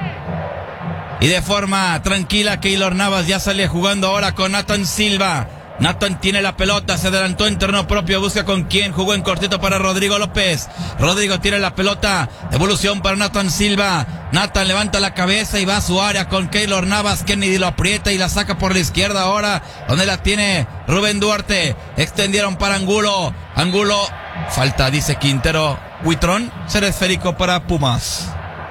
Y de forma tranquila, Keylor Navas ya sale jugando ahora con Nathan Silva. Nathan tiene la pelota, se adelantó en terreno propio, busca con quién, jugó en cortito para Rodrigo López. Rodrigo tiene la pelota, devolución para Nathan Silva. Nathan levanta la cabeza y va a su área con Keylor Navas. Kennedy lo aprieta y la saca por la izquierda ahora, donde la tiene Rubén Duarte. Extendieron para Angulo. Angulo, falta, dice Quintero. Huitrón, será esférico para Pumas.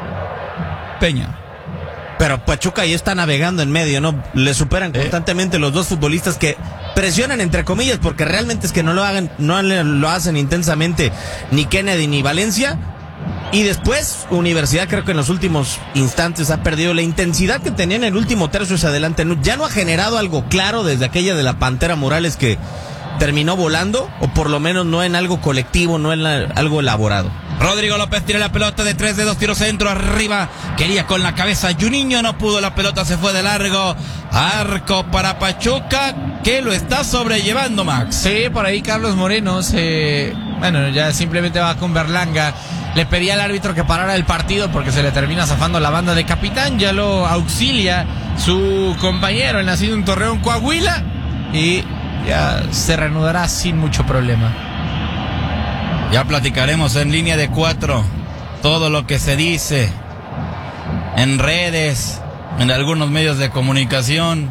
Peña. Pero Pachuca ya está navegando en medio, ¿no? Le superan constantemente los dos futbolistas que presionan entre comillas, porque realmente es que no lo hacen intensamente ni Kennedy ni Valencia. Y después, Universidad creo que en los últimos instantes ha perdido la intensidad que tenía en el último tercio hacia adelante. Ya no ha generado algo claro desde aquella de la Pantera Morales que terminó volando, o por lo menos no en algo colectivo, no en algo elaborado. Rodrigo López tira la pelota de 3 dedos, tiro centro, arriba, quería con la cabeza, Juninho no pudo, la pelota se fue de largo, arco para Pachuca, que lo está sobrellevando, Max. Sí, por ahí Carlos Moreno bueno, ya simplemente va con Berlanga, le pedía al árbitro que parara el partido porque se le termina zafando la banda de capitán, ya lo auxilia su compañero, el nacido en Torreón, Coahuila, y ya se reanudará sin mucho problema. Ya platicaremos en línea de 4 todo lo que se dice en redes, en algunos medios de comunicación.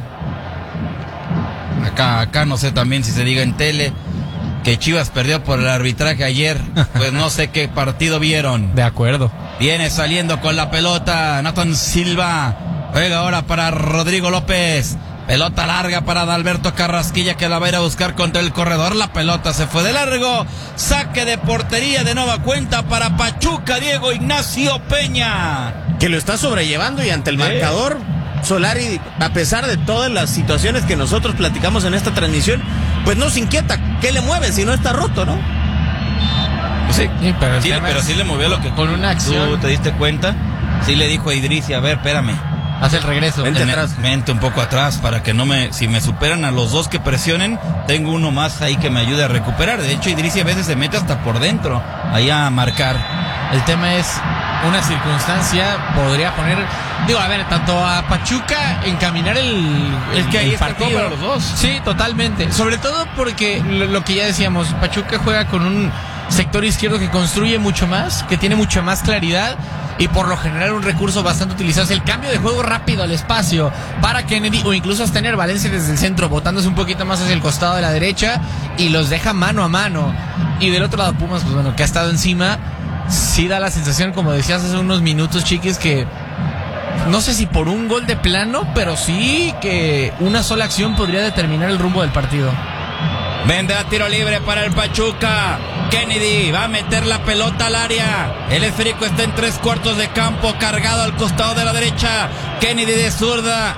Acá no sé también si se diga en tele que Chivas perdió por el arbitraje ayer. Pues no sé qué partido vieron. De acuerdo. Viene saliendo con la pelota Nathan Silva. Juega ahora para Rodrigo López. Pelota larga para Adalberto Carrasquilla, que la va a ir a buscar contra el corredor. La pelota se fue de largo. Saque de portería de nueva cuenta para Pachuca, Diego Ignacio Peña. Que lo está sobrellevando y ante el marcador, Solari, a pesar de todas las situaciones que nosotros platicamos en esta transmisión, pues no se inquieta. ¿Qué le mueve si no está roto, no? Sí, pero sí le movió lo que con una acción. ¿Tú te diste cuenta? Sí le dijo a Idrissi, a ver, espérame. Hace el regreso. Vente un poco atrás para que si me superan a los dos que presionen, tengo uno más ahí que me ayude a recuperar. De hecho, Idrissi a veces se mete hasta por dentro, ahí a marcar. El tema es, una circunstancia podría poner, tanto a Pachuca encaminar el que ahí partido. Para los dos. Sí, totalmente. Sobre todo porque lo que ya decíamos, Pachuca juega con un sector izquierdo que construye mucho más, que tiene mucha más claridad. Y por lo general un recurso bastante utilizado es el cambio de juego rápido al espacio para Kennedy, o incluso hasta tener Valencia desde el centro, botándose un poquito más hacia el costado de la derecha y los deja mano a mano. Y del otro lado Pumas, pues bueno, que ha estado encima, sí da la sensación, como decías hace unos minutos, Chiquis, que no sé si por un gol de plano, pero sí que una sola acción podría determinar el rumbo del partido. Vendrá tiro libre para el Pachuca. Kennedy va a meter la pelota al área. El esférico está en 3/4 de campo, cargado al costado de la derecha. Kennedy de zurda.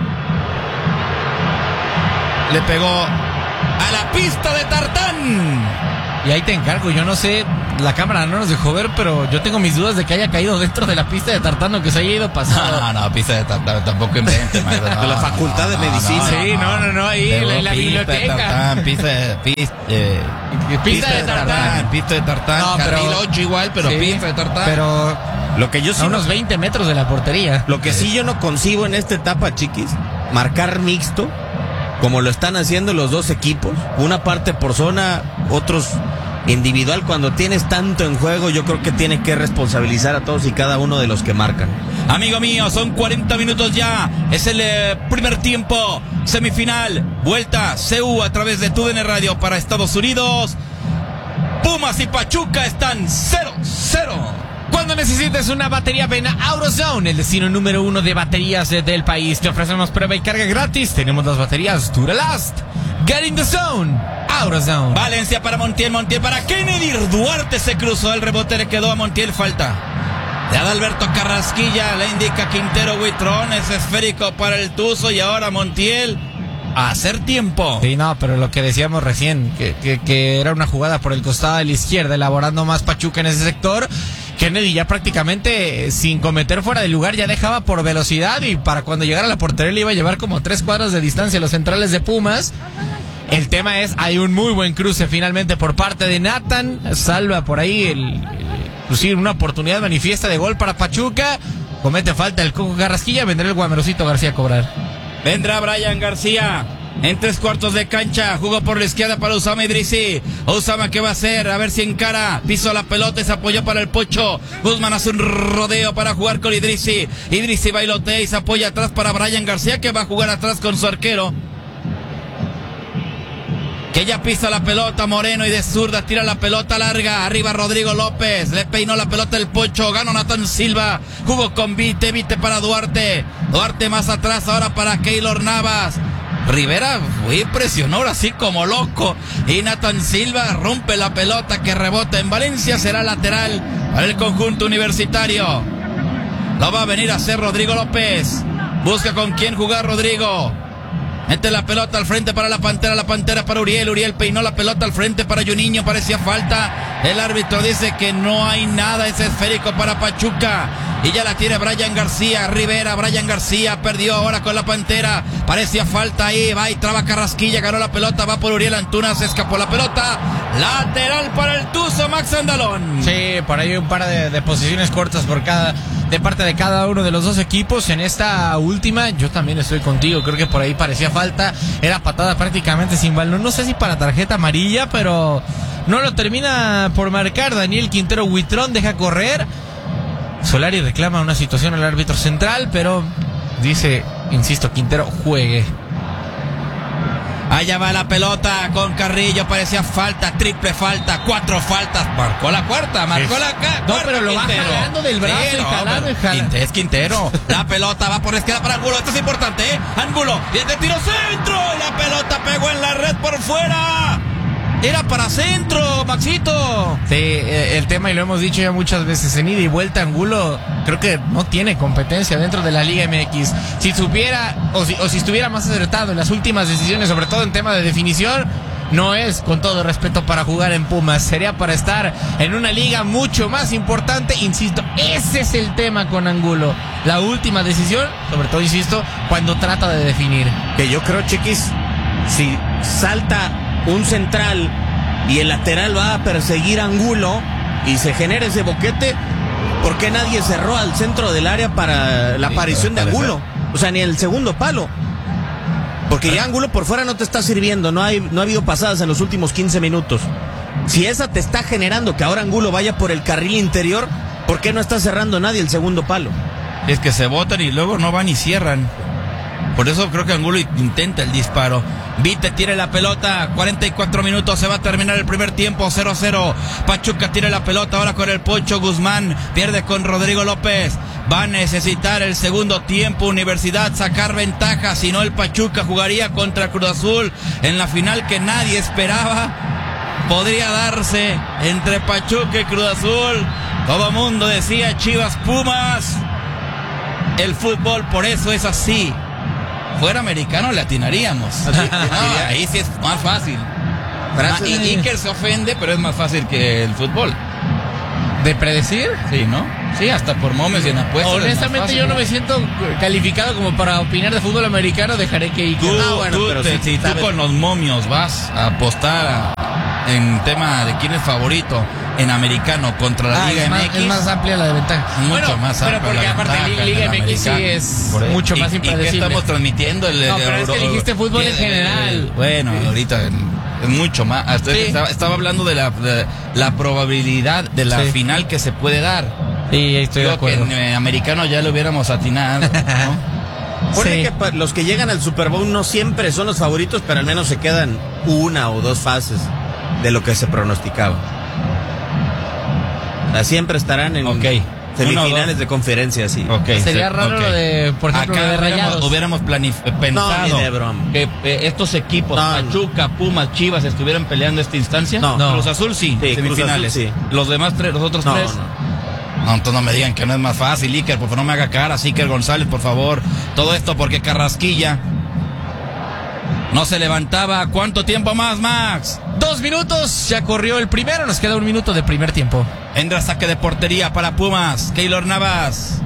Le pegó a la pista de tartán. Y ahí te encargo, yo no sé, la cámara no nos dejó ver, pero yo tengo mis dudas de que haya caído dentro de la pista de tartán o que se haya ido pasado. No, pista de tartán, tampoco invente, de la facultad de medicina. Sí, no, ahí en la biblioteca. Pista de tartán, No, carril pero 8 igual, pero sí, pista de tartán. Pero lo que yo sí a unos 20 metros de la portería. Lo que sí yo no concibo en esta etapa, chiquis, marcar mixto, como lo están haciendo los dos equipos, una parte por zona, otros individual. Cuando tienes tanto en juego, yo creo que tienes que responsabilizar a todos y cada uno de los que marcan. Amigo mío, son 40 minutos ya, es el primer tiempo, semifinal, vuelta CU a través de TUDN Radio para Estados Unidos. Pumas y Pachuca están 0-0. Cuando necesites una batería, ven a AutoZone, el destino número 1 de baterías del país. Te ofrecemos prueba y carga gratis. Tenemos las baterías Duralast. Get in the zone. AutoZone. Valencia para Montiel para Kennedy. Duarte se cruzó, el rebote le quedó a Montiel, falta de Adalberto Carrasquilla, le indica Quintero Huitrón, es esférico para el Tuzo y ahora Montiel a hacer tiempo. Sí, no, pero lo que decíamos recién, que era una jugada por el costado de la izquierda, elaborando más Pachuca en ese sector. Kennedy ya prácticamente sin cometer fuera de lugar ya dejaba por velocidad y para cuando llegara a la portería le iba a llevar como 3 cuadras de distancia a los centrales de Pumas. El tema es, hay un muy buen cruce finalmente por parte de Nathan, salva por ahí inclusive una oportunidad manifiesta de gol para Pachuca, comete falta el Coco Carrasquilla, vendrá el Guamerosito García a cobrar. Vendrá Brian García en 3/4 de cancha, jugó por la izquierda para Usama Idrissi. Usama, ¿qué va a hacer? A ver si encara, pisó la pelota y se apoyó para el Pocho. Guzmán hace un rodeo para jugar con Idrissi. Idrissi bailotea y se apoya atrás para Brian García, que va a jugar atrás con su arquero, que ya pisa la pelota. Moreno y de zurda tira la pelota larga, arriba Rodrigo López, le peinó la pelota el Pocho, ganó Nathan Silva, jugó con Vite para Duarte más atrás ahora para Keylor Navas. Rivera presionó así como loco y Nathan Silva rompe la pelota que rebota en Valencia, será lateral para el conjunto universitario. Lo va a venir a hacer Rodrigo López, busca con quién jugar Rodrigo. Mete la pelota al frente para la Pantera para Uriel peinó la pelota al frente para Juninho, parecía falta, el árbitro dice que no hay nada, es esférico para Pachuca y ya la tiene Brian García. Rivera, Brian García perdió ahora con la Pantera, parecía falta ahí, va y traba Carrasquilla, ganó la pelota, va por Uriel Antuna, se escapó la pelota, lateral para el Tuzo, Max Andalón. Sí, por ahí un par de posiciones cortas de parte de cada uno de los dos equipos. En esta última yo también estoy contigo, creo que por ahí parecía falta, era patada prácticamente sin balón, no sé si para tarjeta amarilla, pero no lo termina por marcar Daniel Quintero Huitrón, deja correr. Solari reclama una situación al árbitro central, pero dice, insisto, Quintero juegue. Allá va la pelota con Carrillo, parecía falta, triple falta, 4 faltas, marcó la cuarta, marcó la cuarta. No, pero lo va jalando del brazo, sí, es Quintero. La pelota va por la izquierda para Angulo, esto es importante, Angulo, de tiro centro, la pelota pegó en la red por fuera. Era para centro, Maxito. Sí, el tema, y lo hemos dicho ya muchas veces, en ida y vuelta Angulo creo que no tiene competencia dentro de la Liga MX. Si supiera o si estuviera más acertado en las últimas decisiones, sobre todo en tema de definición, no es, con todo respeto, para jugar en Pumas, sería para estar en una liga mucho más importante. Insisto, ese es el tema con Angulo, la última decisión, sobre todo, insisto, cuando trata de definir. Que yo creo, Chiquis, si salta un central y el lateral va a perseguir a Angulo y se genera ese boquete, ¿por qué nadie cerró al centro del área para la aparición de Angulo? O sea, ni el segundo palo. Porque ya Angulo por fuera no te está sirviendo, no ha habido pasadas en los últimos 15 minutos. Si esa te está generando que ahora Angulo vaya por el carril interior, ¿por qué no está cerrando nadie el segundo palo? Es que se botan y luego no van y cierran. Por eso creo que Angulo intenta el disparo. Vite tiene la pelota, 44 minutos, se va a terminar el primer tiempo, 0-0. Pachuca tiene la pelota ahora con el Pocho Guzmán, pierde con Rodrigo López. Va a necesitar el segundo tiempo Universidad sacar ventaja, si no el Pachuca jugaría contra Cruz Azul en la final que nadie esperaba. Podría darse entre Pachuca y Cruz Azul. Todo mundo decía Chivas Pumas. El fútbol por eso es así. Fuera americano le atinaríamos. Ahí sí es más fácil. Iker se ofende, pero es más fácil que el fútbol. ¿De predecir? Sí, ¿no? Sí, hasta por momes y en apuestas. Honestamente yo no me siento calificado como para opinar de fútbol americano. Dejaré que Iker. Si tú con los momios vas a apostar en tema de quién es favorito en americano contra la Liga MX, es más amplia la ventaja. Mucho más amplia. Pero porque aparte Liga MX sí es mucho más impredecible. ¿Y qué estamos transmitiendo? Pero es que dijiste fútbol en general. Bueno, ahorita es mucho más. Estaba hablando de la probabilidad de la final que se puede dar. Sí, estoy de acuerdo. Que en americano ya lo hubiéramos atinado, ¿no? Pone que los que llegan al Super Bowl no siempre son los favoritos, pero al menos se quedan una o dos fases de lo que se pronosticaba. O sea, siempre estarán en semifinales de conferencia, sí. Sería raro lo de, por ejemplo, acá de Rayados. hubiéramos pensado ni de broma. que estos equipos, Pachuca, Pumas, Chivas, estuvieran peleando esta instancia. No. Cruz Azul sí, semifinales. Cruz Azul, sí. Los demás los otros tres. No, entonces no me digan que no es más fácil, Iker, por favor, no me haga cara, Iker González, por favor. Todo esto porque Carrasquilla no se levantaba. ¿Cuánto tiempo más, Max? 2 minutos, ya corrió el primero, nos queda 1 minuto de primer tiempo. Entra saque de portería para Pumas, Keylor Navas.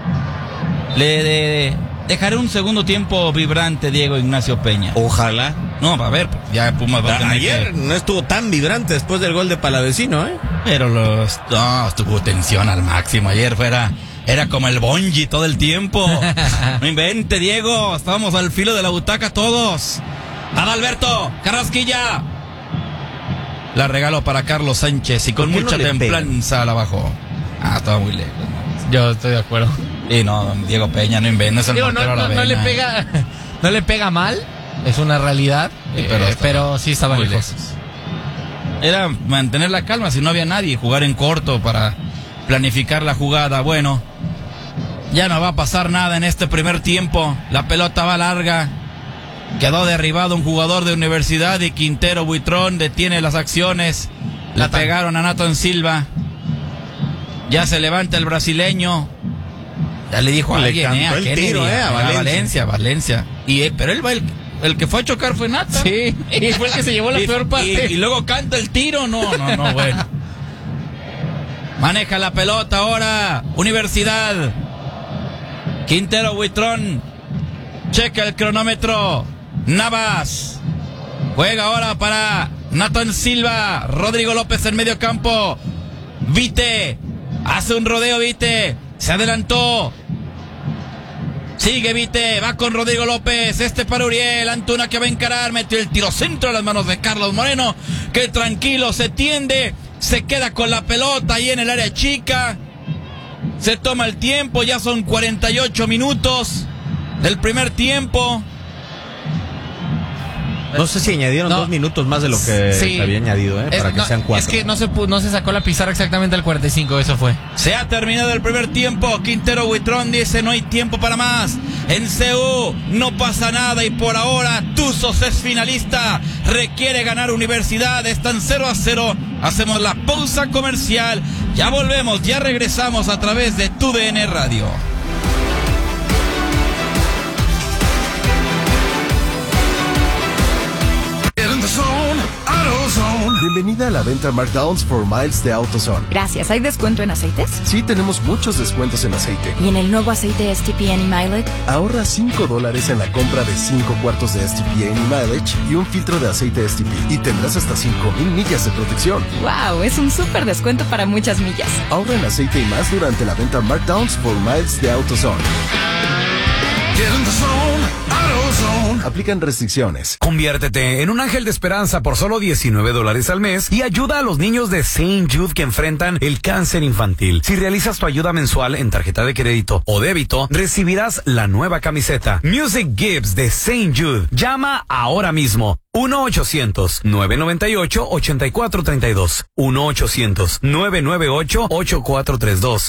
Dejaré un segundo tiempo vibrante, Diego Ignacio Peña. Ojalá. No, a ver, ya Pumas va a tener ayer no estuvo tan vibrante después del gol de Palavecino, ¿eh? Pero estuvo tensión al máximo. Ayer era como el Bonji todo el tiempo. No invente, Diego. Estábamos al filo de la butaca todos. Adalberto Carrasquilla. La regalo para Carlos Sánchez y con mucha templanza la bajó. Estaba muy lejos. Yo estoy de acuerdo. Y no, don Diego Peña, no invente. Es el portero a la vena. No le pega mal. Es una realidad. Pero sí estaba muy lejos. Era mantener la calma si no había nadie. Jugar en corto para planificar la jugada. Bueno, ya no va a pasar nada en este primer tiempo. La pelota va larga. Quedó derribado un jugador de Universidad y Quintero Buitrón detiene las acciones. Le pegaron a Nathan Silva. Ya se levanta el brasileño. Ya le dijo a alguien, a Kennedy, a Valencia. Pero él va el que fue a chocar fue Nathan. Sí, y fue el que se llevó la peor parte. Y luego canta el tiro. No, bueno. Maneja la pelota ahora Universidad. Quintero Buitrón. Checa el cronómetro. Navas. Juega ahora para Nathan Silva. Rodrigo López en medio campo. Vite. Hace un rodeo Vite. Se adelantó. Sigue Vite. Va con Rodrigo López. Para Uriel. Antuna que va a encarar. Metió el tiro centro a las manos de Carlos Moreno. Que tranquilo se tiende. Se queda con la pelota ahí en el área chica. Se toma el tiempo. Ya son 48 minutos del primer tiempo. No sé si añadieron 2 minutos más de lo que había añadido, para que sean 4. Es que no se sacó la pizarra exactamente al 45, eso fue. Se ha terminado el primer tiempo. Quintero Buitrón dice no hay tiempo para más. En CU no pasa nada y por ahora Tuzos es finalista. Requiere ganar Universidad. Están 0-0. Hacemos la pausa comercial. Ya volvemos, ya regresamos a través de TUDN Radio. Bienvenida a la venta Markdowns for Miles de AutoZone. Gracias. ¿Hay descuento en aceites? Sí, tenemos muchos descuentos en aceite. ¿Y en el nuevo aceite STP Any Mileage? Ahorra $5 en la compra de 5 cuartos de STP Any Mileage y un filtro de aceite STP. Y tendrás hasta 5,000 millas de protección. ¡Wow! Es un súper descuento para muchas millas. Ahorra en aceite y más durante la venta Markdowns for Miles de AutoZone. Aplican restricciones. Conviértete en un ángel de esperanza por solo $19 al mes y ayuda a los niños de St. Jude que enfrentan el cáncer infantil. Si realizas tu ayuda mensual en tarjeta de crédito o débito, recibirás la nueva camiseta Music Gives de St. Jude. Llama ahora mismo. 1-800-998-8432. 1-800-998-8432.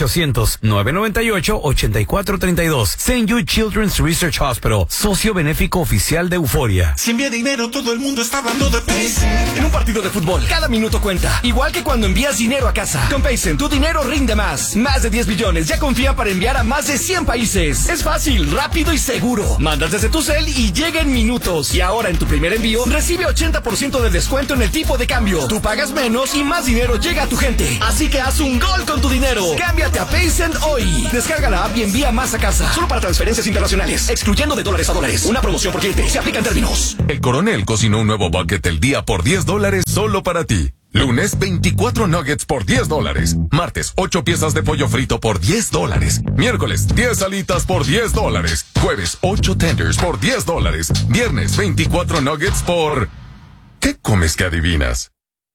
1-800-998-8432. St. Jude Children's Research Hospital, socio benéfico oficial de Euforia. Si envía dinero, todo el mundo está hablando de Paycen. En un partido de fútbol, cada minuto cuenta. Igual que cuando envías dinero a casa. Con Paycen, tu dinero rinde más. Más de 10 billones ya confía para enviar a más de 100 países. Es fácil, rápido y seguro. Mandas desde tu cel y llega en minutos. Y ahora en tu primer envío, recibe 80% de descuento en el tipo de cambio. Tú pagas menos y más dinero llega a tu gente. Así que haz un gol con tu dinero. Cámbiate a Paycen hoy. Descarga la app y envía más a casa. Solo para transferencias internacionales, excluyendo de dólares a dólares. Una promoción por cliente. Se aplica en términos. El Coronel cocinó un nuevo bucket del día por $10 solo para ti. Lunes, 24 nuggets por $10. Martes, 8 piezas de pollo frito por $10. Miércoles, 10 alitas por $10. Jueves, 8 tenders por $10. Viernes, 24 nuggets por... ¿Qué comes que adivinas?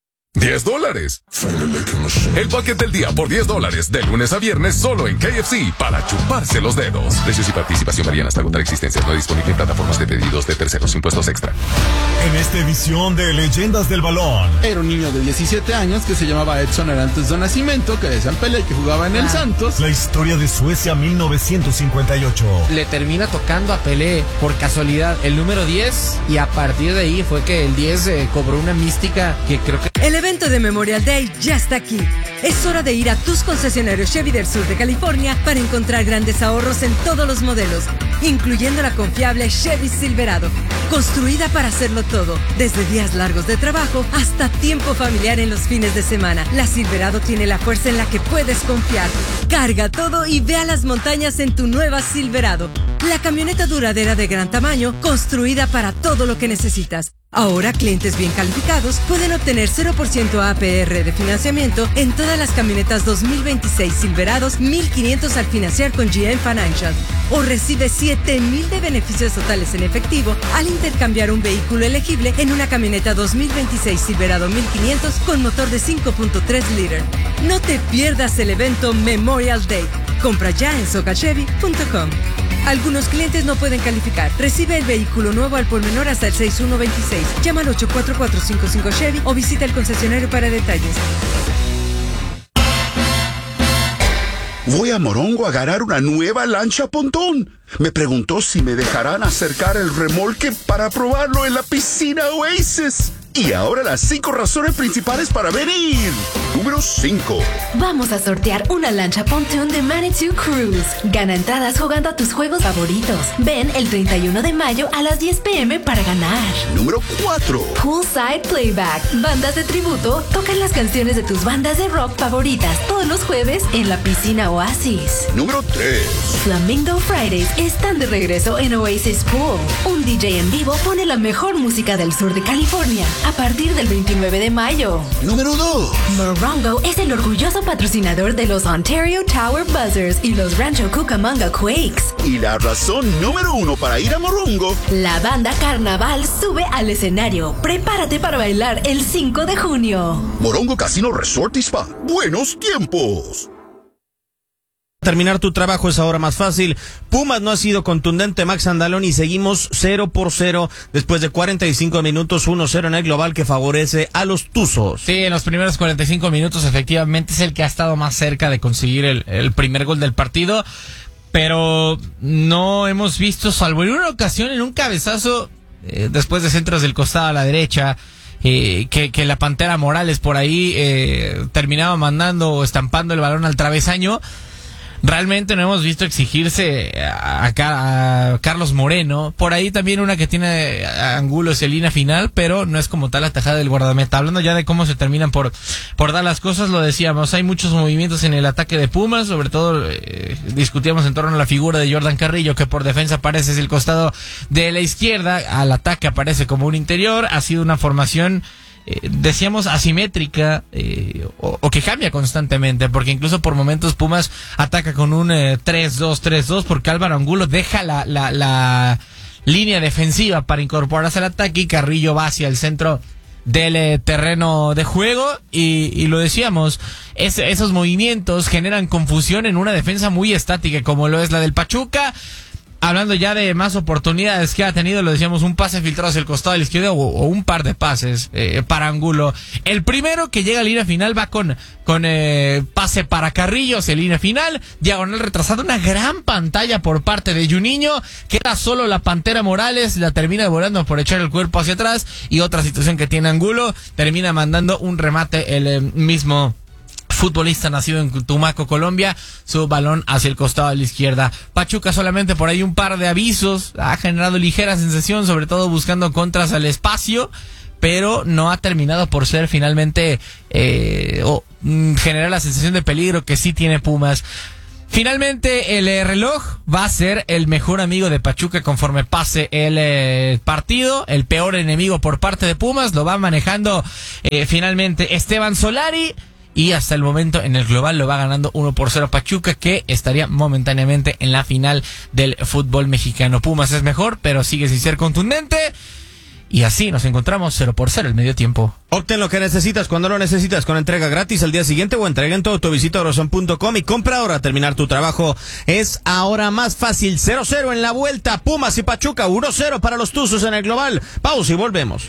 $10. El bucket del día por $10, de lunes a viernes solo en KFC, para chuparse los dedos. Precios y participación varían hasta agotar existencias. No disponible en plataformas de pedidos de terceros, impuestos extra. En esta edición de Leyendas del Balón. Era un niño de 17 años que se llamaba Edson Arantes do Nascimento, que decían Pelé, que jugaba en el Santos. La historia de Suecia 1958. Le termina tocando a Pelé por casualidad el número 10 y a partir de ahí fue que el 10 cobró una mística que creo que... El evento de Memorial Day ya está aquí. Es hora de ir a tus concesionarios Chevy del sur de California para encontrar grandes ahorros en todos los modelos, incluyendo la confiable Chevy Silverado, construida para hacerlo todo, desde días largos de trabajo hasta tiempo familiar en los fines de semana. La Silverado tiene la fuerza en la que puedes confiar. Carga todo y ve a las montañas en tu nueva Silverado, la camioneta duradera de gran tamaño, construida para todo lo que necesitas. Ahora, clientes bien calificados pueden obtener 0% APR de financiamiento en todas las camionetas 2026 Silverados, 1,500 al financiar con GM Financial. O recibe 7,000 de beneficios totales en efectivo al intercambiar un vehículo elegible en una camioneta 2026 Silverado 1,500 con motor de 5.3 litros. No te pierdas el evento Memorial Day. Compra ya en socachevy.com. Algunos clientes no pueden calificar. Recibe el vehículo nuevo al por menor hasta el 6126. Llama al 84455 Chevy o visita el concesionario para detalles. Voy a Morongo a agarrar una nueva lancha pontón. Me preguntó si me dejarán acercar el remolque para probarlo en la piscina Oasis. Y ahora las 5 razones principales para venir. Número 5. Vamos a sortear una lancha pontoon de Manitou Cruise. Gana entradas jugando a tus juegos favoritos. Ven el 31 de mayo a las 10 p.m. para ganar. Número 4. Poolside Playback. Bandas de tributo tocan las canciones de tus bandas de rock favoritas todos los jueves en la piscina Oasis. Número 3. Flamingo Fridays están de regreso en Oasis Pool. Un DJ en vivo pone la mejor música del sur de California a partir del 29 de mayo. Número 2. Morongo es el orgulloso patrocinador de los Ontario Tower Buzzers y los Rancho Cucamonga Quakes. Y la razón número 1 para ir a Morongo. La banda Carnaval sube al escenario. Prepárate para bailar el 5 de junio. Morongo Casino Resort y Spa. Buenos tiempos. Terminar tu trabajo es ahora más fácil. Pumas no ha sido contundente, Max Andalón, y seguimos 0-0 después de 45 minutos, 1-0 en el global que favorece a los Tuzos. Sí, en los primeros 45 minutos efectivamente es el que ha estado más cerca de conseguir el primer gol del partido, pero no hemos visto, salvo en una ocasión, en un cabezazo, después de centros del costado a la derecha, que la Pantera Morales por ahí terminaba mandando o estampando el balón al travesaño. Realmente no hemos visto exigirse a Carlos Moreno. Por ahí también una que tiene Angulo es el línea final, pero no es como tal la tajada del guardameta. Hablando ya de cómo se terminan por dar las cosas, lo decíamos, hay muchos movimientos en el ataque de Pumas, sobre todo discutíamos en torno a la figura de Jordan Carrillo, que por defensa aparece es el costado de la izquierda, al ataque aparece como un interior. Ha sido una formación decíamos asimétrica o que cambia constantemente, porque incluso por momentos Pumas ataca con un 3-2-3-2 porque Álvaro Angulo deja la línea defensiva para incorporarse al ataque y Carrillo va hacia el centro del terreno de juego y lo decíamos, esos movimientos generan confusión en una defensa muy estática como lo es la del Pachuca. Hablando ya de más oportunidades que ha tenido, lo decíamos, un pase filtrado hacia el costado de la izquierda o un par de pases para Angulo. El primero que llega a línea final va con pase para Carrillo hacia línea final, diagonal retrasada, una gran pantalla por parte de Juninho, queda solo la Pantera Morales, la termina volando por echar el cuerpo hacia atrás, y otra situación que tiene Angulo, termina mandando un remate el mismo futbolista nacido en Tumaco, Colombia, su balón hacia el costado de la izquierda. Pachuca solamente por ahí un par de avisos, ha generado ligera sensación, sobre todo buscando contras al espacio, pero no ha terminado por ser finalmente generar la sensación de peligro que sí tiene Pumas. Finalmente el reloj va a ser el mejor amigo de Pachuca conforme pase el partido. El peor enemigo por parte de Pumas lo va manejando finalmente Esteban Solari. Y hasta el momento en el global lo va ganando 1-0 Pachuca, que estaría momentáneamente en la final del fútbol mexicano. Pumas es mejor, pero sigue sin ser contundente. Y así nos encontramos 0-0 el medio tiempo. Obtén lo que necesitas cuando lo necesitas con entrega gratis al día siguiente o entrega en todo tu visita a oroson.com y compra ahora. Terminar tu trabajo es ahora más fácil. 0-0 en la vuelta. Pumas y Pachuca 1-0 para los Tuzos en el global. Pausa y volvemos.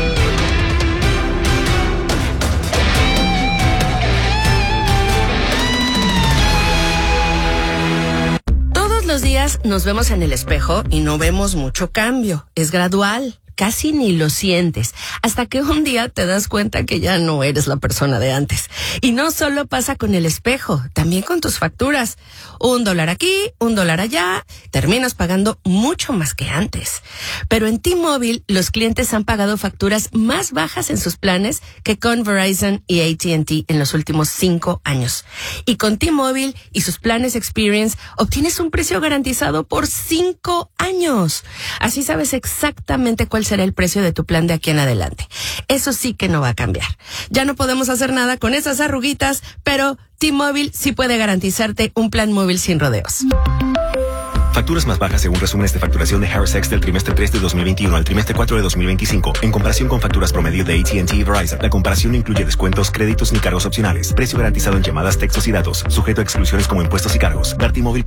Los días nos vemos en el espejo y no vemos mucho cambio. Es gradual. Casi ni lo sientes, hasta que un día te das cuenta que ya no eres la persona de antes. Y no solo pasa con el espejo, también con tus facturas. $1 aquí, $1 allá, terminas pagando mucho más que antes. Pero en T-Mobile, los clientes han pagado facturas más bajas en sus planes que con Verizon y AT&T en los últimos 5 años. Y con T-Mobile y sus planes Experience, obtienes un precio garantizado por 5 años. Así sabes exactamente cuál será el precio de tu plan de aquí en adelante. Eso sí que no va a cambiar. Ya no podemos hacer nada con esas arruguitas, pero T-Mobile sí puede garantizarte un plan móvil sin rodeos. Facturas más bajas según resúmenes de facturación de Harris X del trimestre 3 de 2021 al trimestre 4 de 2025. En comparación con facturas promedio de AT&T y Verizon, la comparación no incluye descuentos, créditos ni cargos opcionales. Precio garantizado en llamadas, textos y datos. Sujeto a exclusiones como impuestos y cargos. Dar T-Mobile